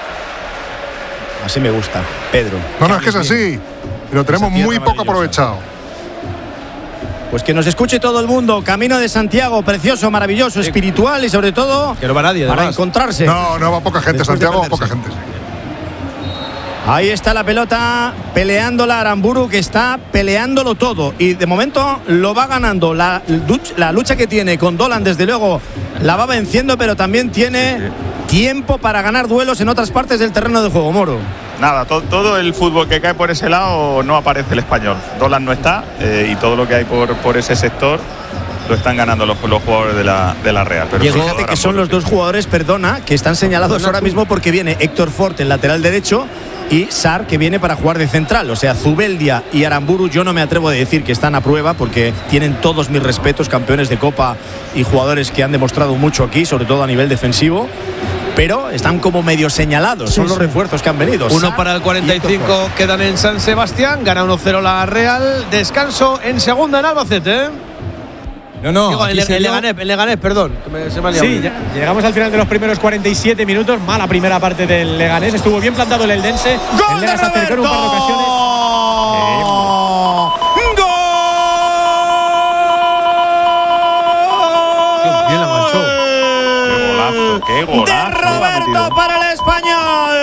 Así me gusta, Pedro. No, es que es así. Lo tenemos muy poco aprovechado. Pues que nos escuche todo el mundo. Camino de Santiago, precioso, maravilloso, espiritual y sobre todo que no va nadie, para encontrarse. No va poca gente. Santiago va poca gente. Ahí está la pelota peleándola Aramburu, que está peleándolo todo. Y de momento lo va ganando. La lucha que tiene con Dolan, desde luego, la va venciendo, pero también tiene tiempo para ganar duelos en otras partes del terreno de juego, Moro. Nada, todo el fútbol que cae por ese lado no aparece el español. Dolan no está y todo lo que hay por ese sector lo están ganando los jugadores de la Real. Pero fíjate que son los dos jugadores, que están señalados ahora mismo, porque viene Héctor Fort, el lateral derecho, y Sar, que viene para jugar de central. O sea, Zubeldia y Aramburu, yo no me atrevo a decir que están a prueba, porque tienen todos mis respetos, campeones de Copa y jugadores que han demostrado mucho aquí, sobre todo a nivel defensivo, pero están como medio señalados. Son los refuerzos que han venido. Uno para el 45, quedan en San Sebastián, gana 1-0 la Real. Descanso en segunda en Albacete. No, el Leganés, perdón. Se me ha liado. Sí, llegamos al final de los primeros 47 minutos. Mala primera parte del Leganés. Estuvo bien plantado el Eldense. ¡Gol de Roberto! Se acercó en un par de ocasiones. ¡Gol! Bien la manchó. ¡Qué golazo! De Roberto para el español.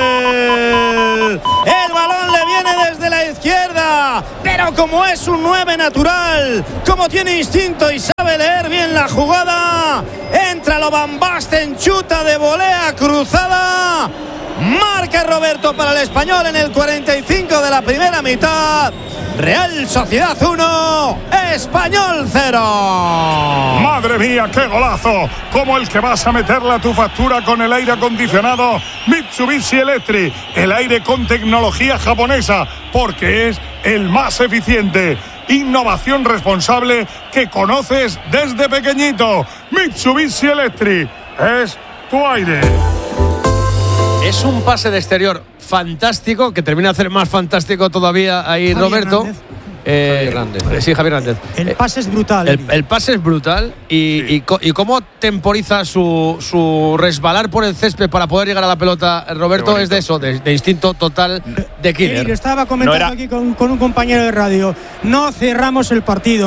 El balón le viene desde la izquierda, pero como es un 9 natural, como tiene instinto y sabe leer bien la jugada, entra lo Van Basten, chuta de volea cruzada, marca Roberto para el español en el 45 de la primera mitad. Real Sociedad 1, Español 0. Madre mía, qué golazo, como el que vas a meterle a tu factura con el aire acondicionado Mitsubishi Electric, el aire con tecnología japonesa, porque es el más eficiente. Innovación responsable que conoces desde pequeñito. Mitsubishi Electric es tu aire. Es un pase de exterior fantástico, que termina de hacer más fantástico todavía ahí Javier Roberto. Sí, Javier Hernández. El pase es brutal. El pase es brutal y cómo temporiza su resbalar por el césped para poder llegar a la pelota, Roberto, es de eso, de instinto total de killer. Lo estaba comentando aquí con un compañero de radio. No cerramos el partido.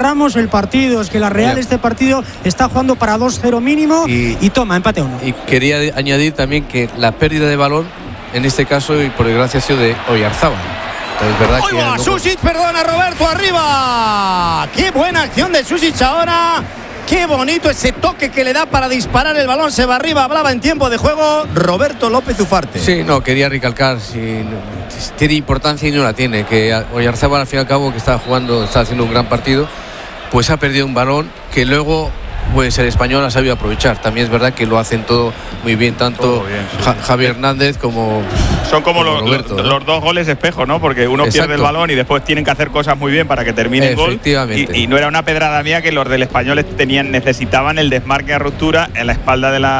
Es que la Real este partido está jugando para 2-0 mínimo y toma, empate 1. Y quería añadir también que la pérdida de balón, en este caso, y por desgracia, ha sido de Oyarzábal. Es verdad que luego... Susic, perdona, Roberto, arriba. Qué buena acción de Susic ahora. Qué bonito ese toque que le da para disparar. El balón se va arriba. Hablaba en tiempo de juego Roberto López Ufarte. Sí, no, quería recalcar si tiene importancia y no la tiene, que Oyarzábal, al fin y al cabo, que está haciendo un gran partido, pues ha perdido un balón que luego pues el español ha sabido aprovechar. También es verdad que lo hacen todo muy bien, tanto bien, sí. Javier Hernández como son como Roberto, los dos goles espejo, ¿no? Porque uno pierde el balón y después tienen que hacer cosas muy bien para que termine el gol. Y no era una pedrada mía que los del español necesitaban el desmarque a ruptura en la espalda de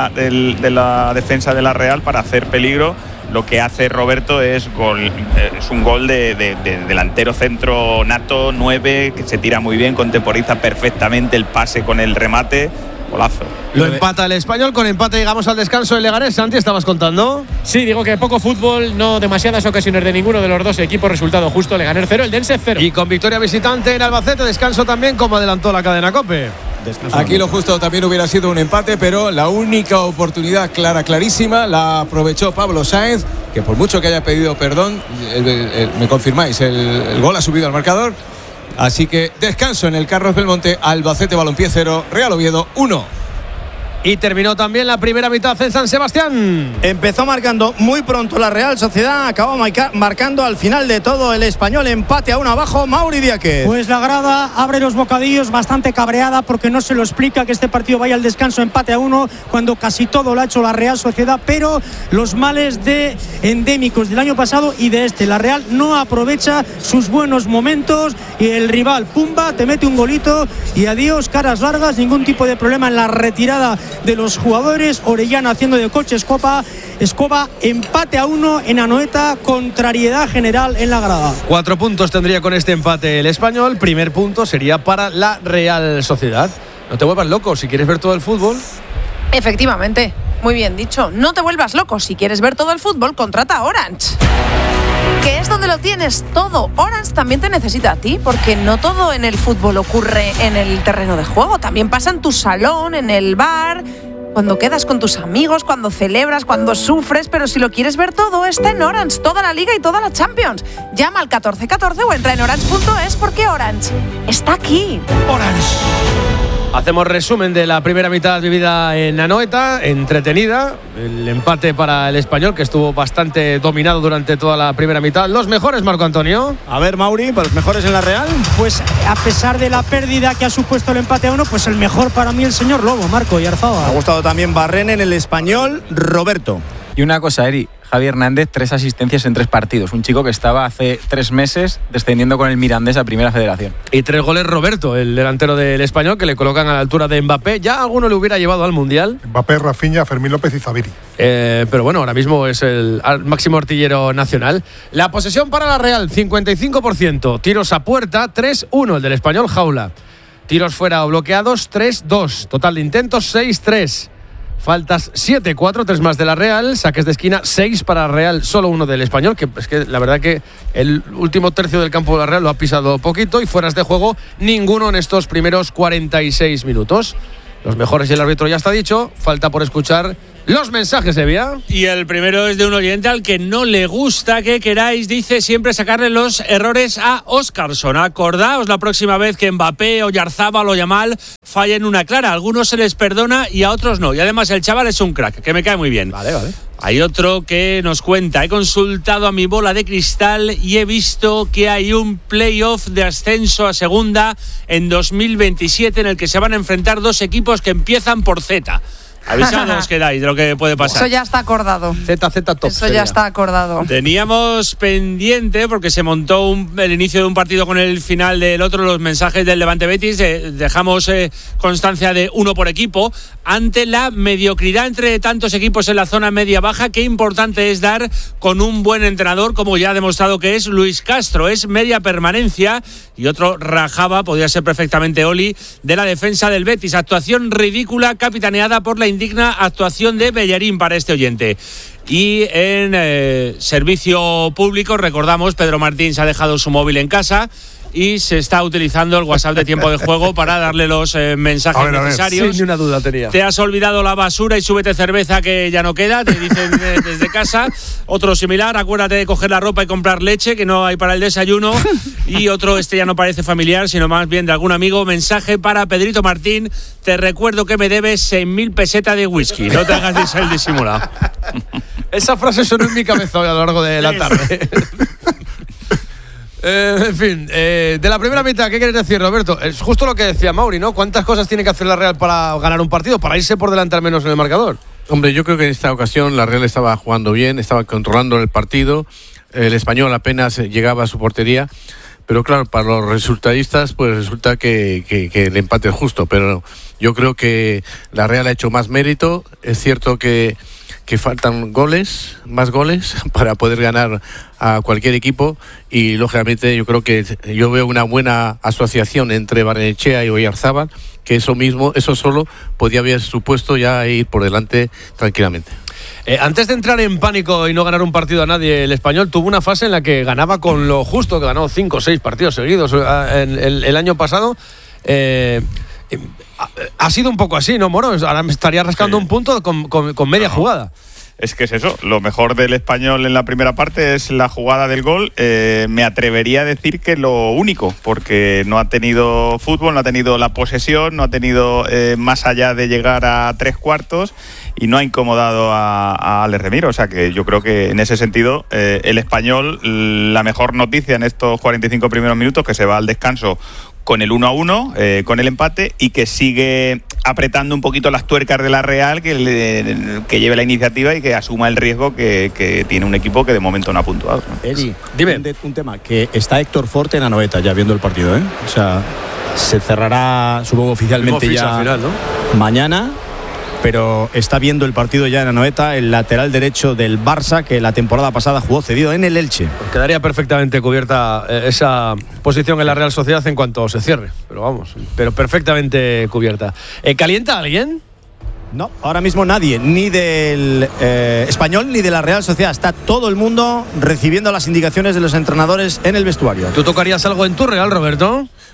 la defensa de la Real para hacer peligro. Lo que hace Roberto es un gol de delantero centro nato, 9, que se tira muy bien, contemporiza perfectamente el pase con el remate. Golazo. Lo empata el español, con empate llegamos al descanso del Leganés. Santi, ¿estabas contando? Sí, digo que poco fútbol, no demasiadas ocasiones de ninguno de los dos equipos, resultado justo, Leganés 0, Eldense 0. Y con victoria visitante en Albacete, descanso también, como adelantó la cadena COPE. Aquí lo justo también hubiera sido un empate, pero la única oportunidad clarísima la aprovechó Pablo Sáenz, que por mucho que haya pedido perdón, me confirmáis, el gol ha subido al marcador. Así que descanso en el Carlos Belmonte, Albacete Balompié 0, Real Oviedo 1. Y terminó también la primera mitad en San Sebastián. Empezó marcando muy pronto la Real Sociedad, acabó marcando al final de todo el español, empate a 1 abajo, Mauri Diáquez. Pues la grada abre los bocadillos bastante cabreada porque no se lo explica que este partido vaya al descanso empate a 1 cuando casi todo lo ha hecho la Real Sociedad, pero los males endémicos del año pasado y de este. La Real no aprovecha sus buenos momentos y el rival, pumba, te mete un golito y adiós, caras largas, ningún tipo de problema en la retirada de los jugadores. Orellana haciendo de coche Escoba, empate a 1 en Anoeta, contrariedad general en la grada. 4 puntos tendría con este empate el español. Primer punto sería para la Real Sociedad. No te vuelvas loco, si quieres ver todo el fútbol. Efectivamente, muy bien dicho. No te vuelvas loco, si quieres ver todo el fútbol, contrata Orange, que es donde lo tienes todo. Orange también te necesita a ti, porque no todo en el fútbol ocurre en el terreno de juego, también pasa en tu salón, en el bar. cuando quedas con tus amigos, cuando celebras, cuando sufres, pero si lo quieres ver todo, está en Orange, toda la Liga y toda la Champions. Llama al 1414 o entra en orange.es porque Orange está aquí. Orange. Hacemos resumen de la primera mitad vivida en Anoeta, entretenida. El empate para el Español, que estuvo bastante dominado durante toda la primera mitad. ¿Los mejores, Marco Antonio? A ver, Mauri, ¿para los mejores en la Real? Pues a pesar de la pérdida que ha supuesto el empate a 1, pues el mejor para mí el señor Lobo, Marco Oyarzabal. Me ha gustado también Barrene en el Español, Roberto. Y una cosa, Eri, Javi Hernández, 3 asistencias en 3 partidos. Un chico que estaba hace 3 meses descendiendo con el Mirandés a Primera Federación. Y 3 goles Roberto, el delantero del Español, que le colocan a la altura de Mbappé. Ya alguno le hubiera llevado al Mundial. Mbappé, Rafinha, Fermín López y Zaviri. Pero bueno, ahora mismo es el máximo artillero nacional. La posesión para la Real, 55%. Tiros a puerta, 3-1, el del Español, jaula. Tiros fuera o bloqueados, 3-2. Total de intentos, 6-3. Faltas 7-4, 3 más de la Real. Saques de esquina, 6 para la Real, solo 1 del Español, que es que la verdad que el último tercio del campo de la Real lo ha pisado poquito, y fueras de juego ninguno en estos primeros 46 minutos. Los mejores y el árbitro ya está dicho. Falta por escuchar los mensajes de Vía. Y el primero es de un oyente al que no le gusta que queráis, dice, siempre sacarle los errores a Óscarson. Acordaos la próxima vez que Mbappé, Oyarzabal o Yamal fallen una clara. A algunos se les perdona y a otros no. Y además el chaval es un crack, que me cae muy bien. Vale. Hay otro que nos cuenta: he consultado a mi bola de cristal y he visto que hay un playoff de ascenso a segunda en 2027 en el que se van a enfrentar 2 equipos que empiezan por Z. Avisados quedáis de lo que puede pasar. Eso ya está acordado. ZZ top. Eso ya está acordado. Teníamos pendiente, porque se montó el inicio de un partido con el final del otro, los mensajes del Levante Betis. Dejamos constancia de 1 por equipo. Ante la mediocridad entre tantos equipos en la zona media-baja, qué importante es dar con un buen entrenador, como ya ha demostrado que es Luis Castro. Es media permanencia. Y otro rajaba, podría ser perfectamente Oli, de la defensa del Betis. Actuación ridícula, capitaneada por la indigna actuación de Bellerín para este oyente. Y en servicio público, recordamos, Pedro Martín se ha dejado su móvil en casa y se está utilizando el WhatsApp de tiempo de juego para darle los mensajes necesarios. Sin ni una duda tenía. Te has olvidado la basura y súbete cerveza que ya no queda, te dicen desde casa. Otro similar: acuérdate de coger la ropa y comprar leche, que no hay para el desayuno. Y otro, ya no parece familiar, sino más bien de algún amigo. Mensaje para Pedrito Martín: te recuerdo que me debes 6.000 pesetas de whisky, no te hagas el disimulado. Esa frase sonó en mi cabeza a lo largo de la tarde. En fin, de la primera mitad, ¿qué quieres decir, Roberto? Es justo lo que decía Mauri, ¿no? ¿Cuántas cosas tiene que hacer la Real para ganar un partido, para irse por delante al menos en el marcador? Hombre, yo creo que en esta ocasión la Real estaba jugando bien, estaba controlando el partido. El Español apenas llegaba a su portería. Pero claro, para los resultadistas, pues resulta que el empate es justo. Pero yo creo que la Real ha hecho más mérito. Es cierto que faltan más goles para poder ganar a cualquier equipo, y lógicamente yo veo una buena asociación entre Barrenechea y Oyarzabal, que eso solo podía haber supuesto ya ir por delante tranquilamente. Antes de entrar en pánico y no ganar un partido a nadie, el Español tuvo una fase en la que ganaba con lo justo, que ganó 5 o 6 partidos seguidos el año pasado. Ha sido un poco así, ¿no, Moro? Ahora me estaría rascando un punto con media jugada. Es que es eso, lo mejor del Español en la primera parte es la jugada del gol. Me atrevería a decir que lo único, porque no ha tenido fútbol, no ha tenido la posesión, no ha tenido más allá de llegar a 3/4 y no ha incomodado a Alex Remiro. O sea que yo creo que en ese sentido el Español, la mejor noticia en estos 45 primeros minutos, que se va al descanso con el 1-1, con el empate, y que sigue apretando un poquito las tuercas de la Real, que lleve la iniciativa y que asuma el riesgo que tiene un equipo que de momento no ha puntuado, ¿no? Eri, dime un tema, que está Héctor Forte en Anoeta ya viendo el partido, ¿eh? O sea, se cerrará, supongo, oficialmente ya final, ¿no? Mañana. Pero está viendo el partido ya en Anoeta, el lateral derecho del Barça, que la temporada pasada jugó cedido en el Elche. Quedaría perfectamente cubierta esa posición en la Real Sociedad en cuanto se cierre, pero perfectamente cubierta. ¿Calienta alguien? No, ahora mismo nadie, ni del Español ni de la Real Sociedad. Está todo el mundo recibiendo las indicaciones de los entrenadores en el vestuario. ¿Tú tocarías algo en tu Real, Roberto?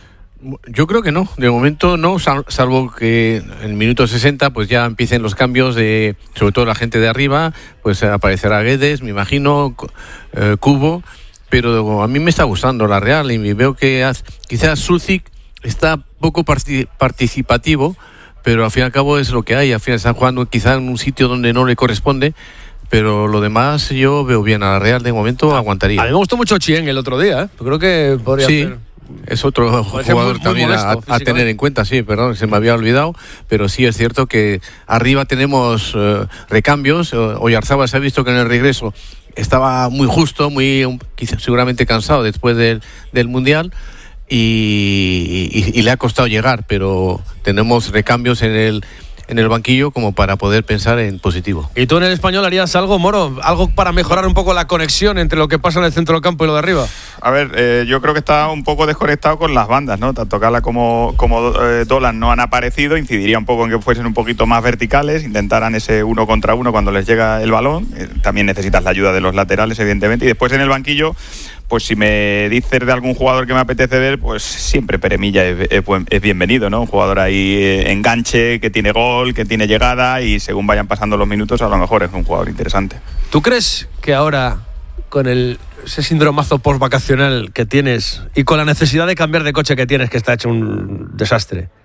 Yo creo que no, de momento no, salvo que en el minuto 60 pues ya empiecen los cambios de, sobre todo la gente de arriba, pues aparecerá Guedes, me imagino, Kubo, pero a mí me está gustando la Real y veo que quizás Sucic está poco participativo, pero al fin y al cabo es lo que hay, al final están jugando quizás en un sitio donde no le corresponde. Pero lo demás yo veo bien a la Real, de momento aguantaría. A mí me gustó mucho Chien el otro día, ¿eh? Creo que podría ser. Es otro jugador muy también molesto, a tener en cuenta, sí, perdón, se me había olvidado, pero sí es cierto que arriba tenemos recambios. Oyarzabal se ha visto que en el regreso estaba muy justo, quizás seguramente cansado después del Mundial y le ha costado llegar, pero tenemos recambios en el banquillo como para poder pensar en positivo. ¿Y tú en el Español harías algo, Moro? ¿Algo para mejorar un poco la conexión entre lo que pasa en el centro del campo y lo de arriba? A ver, yo creo que está un poco desconectado con las bandas, ¿no? Tanto Cala como Dolan no han aparecido, incidiría un poco en que fuesen un poquito más verticales, intentaran ese 1 contra 1 cuando les llega el balón. También necesitas la ayuda de los laterales, evidentemente, y después en el banquillo, pues si me dices de algún jugador que me apetece ver, pues siempre Peremilla es bienvenido, ¿no? Un jugador ahí enganche, que tiene gol, que tiene llegada, y según vayan pasando los minutos a lo mejor es un jugador interesante. ¿Tú crees que ahora, con ese síndromazo post-vacacional que tienes y con la necesidad de cambiar de coche que tienes, que está hecho un desastre,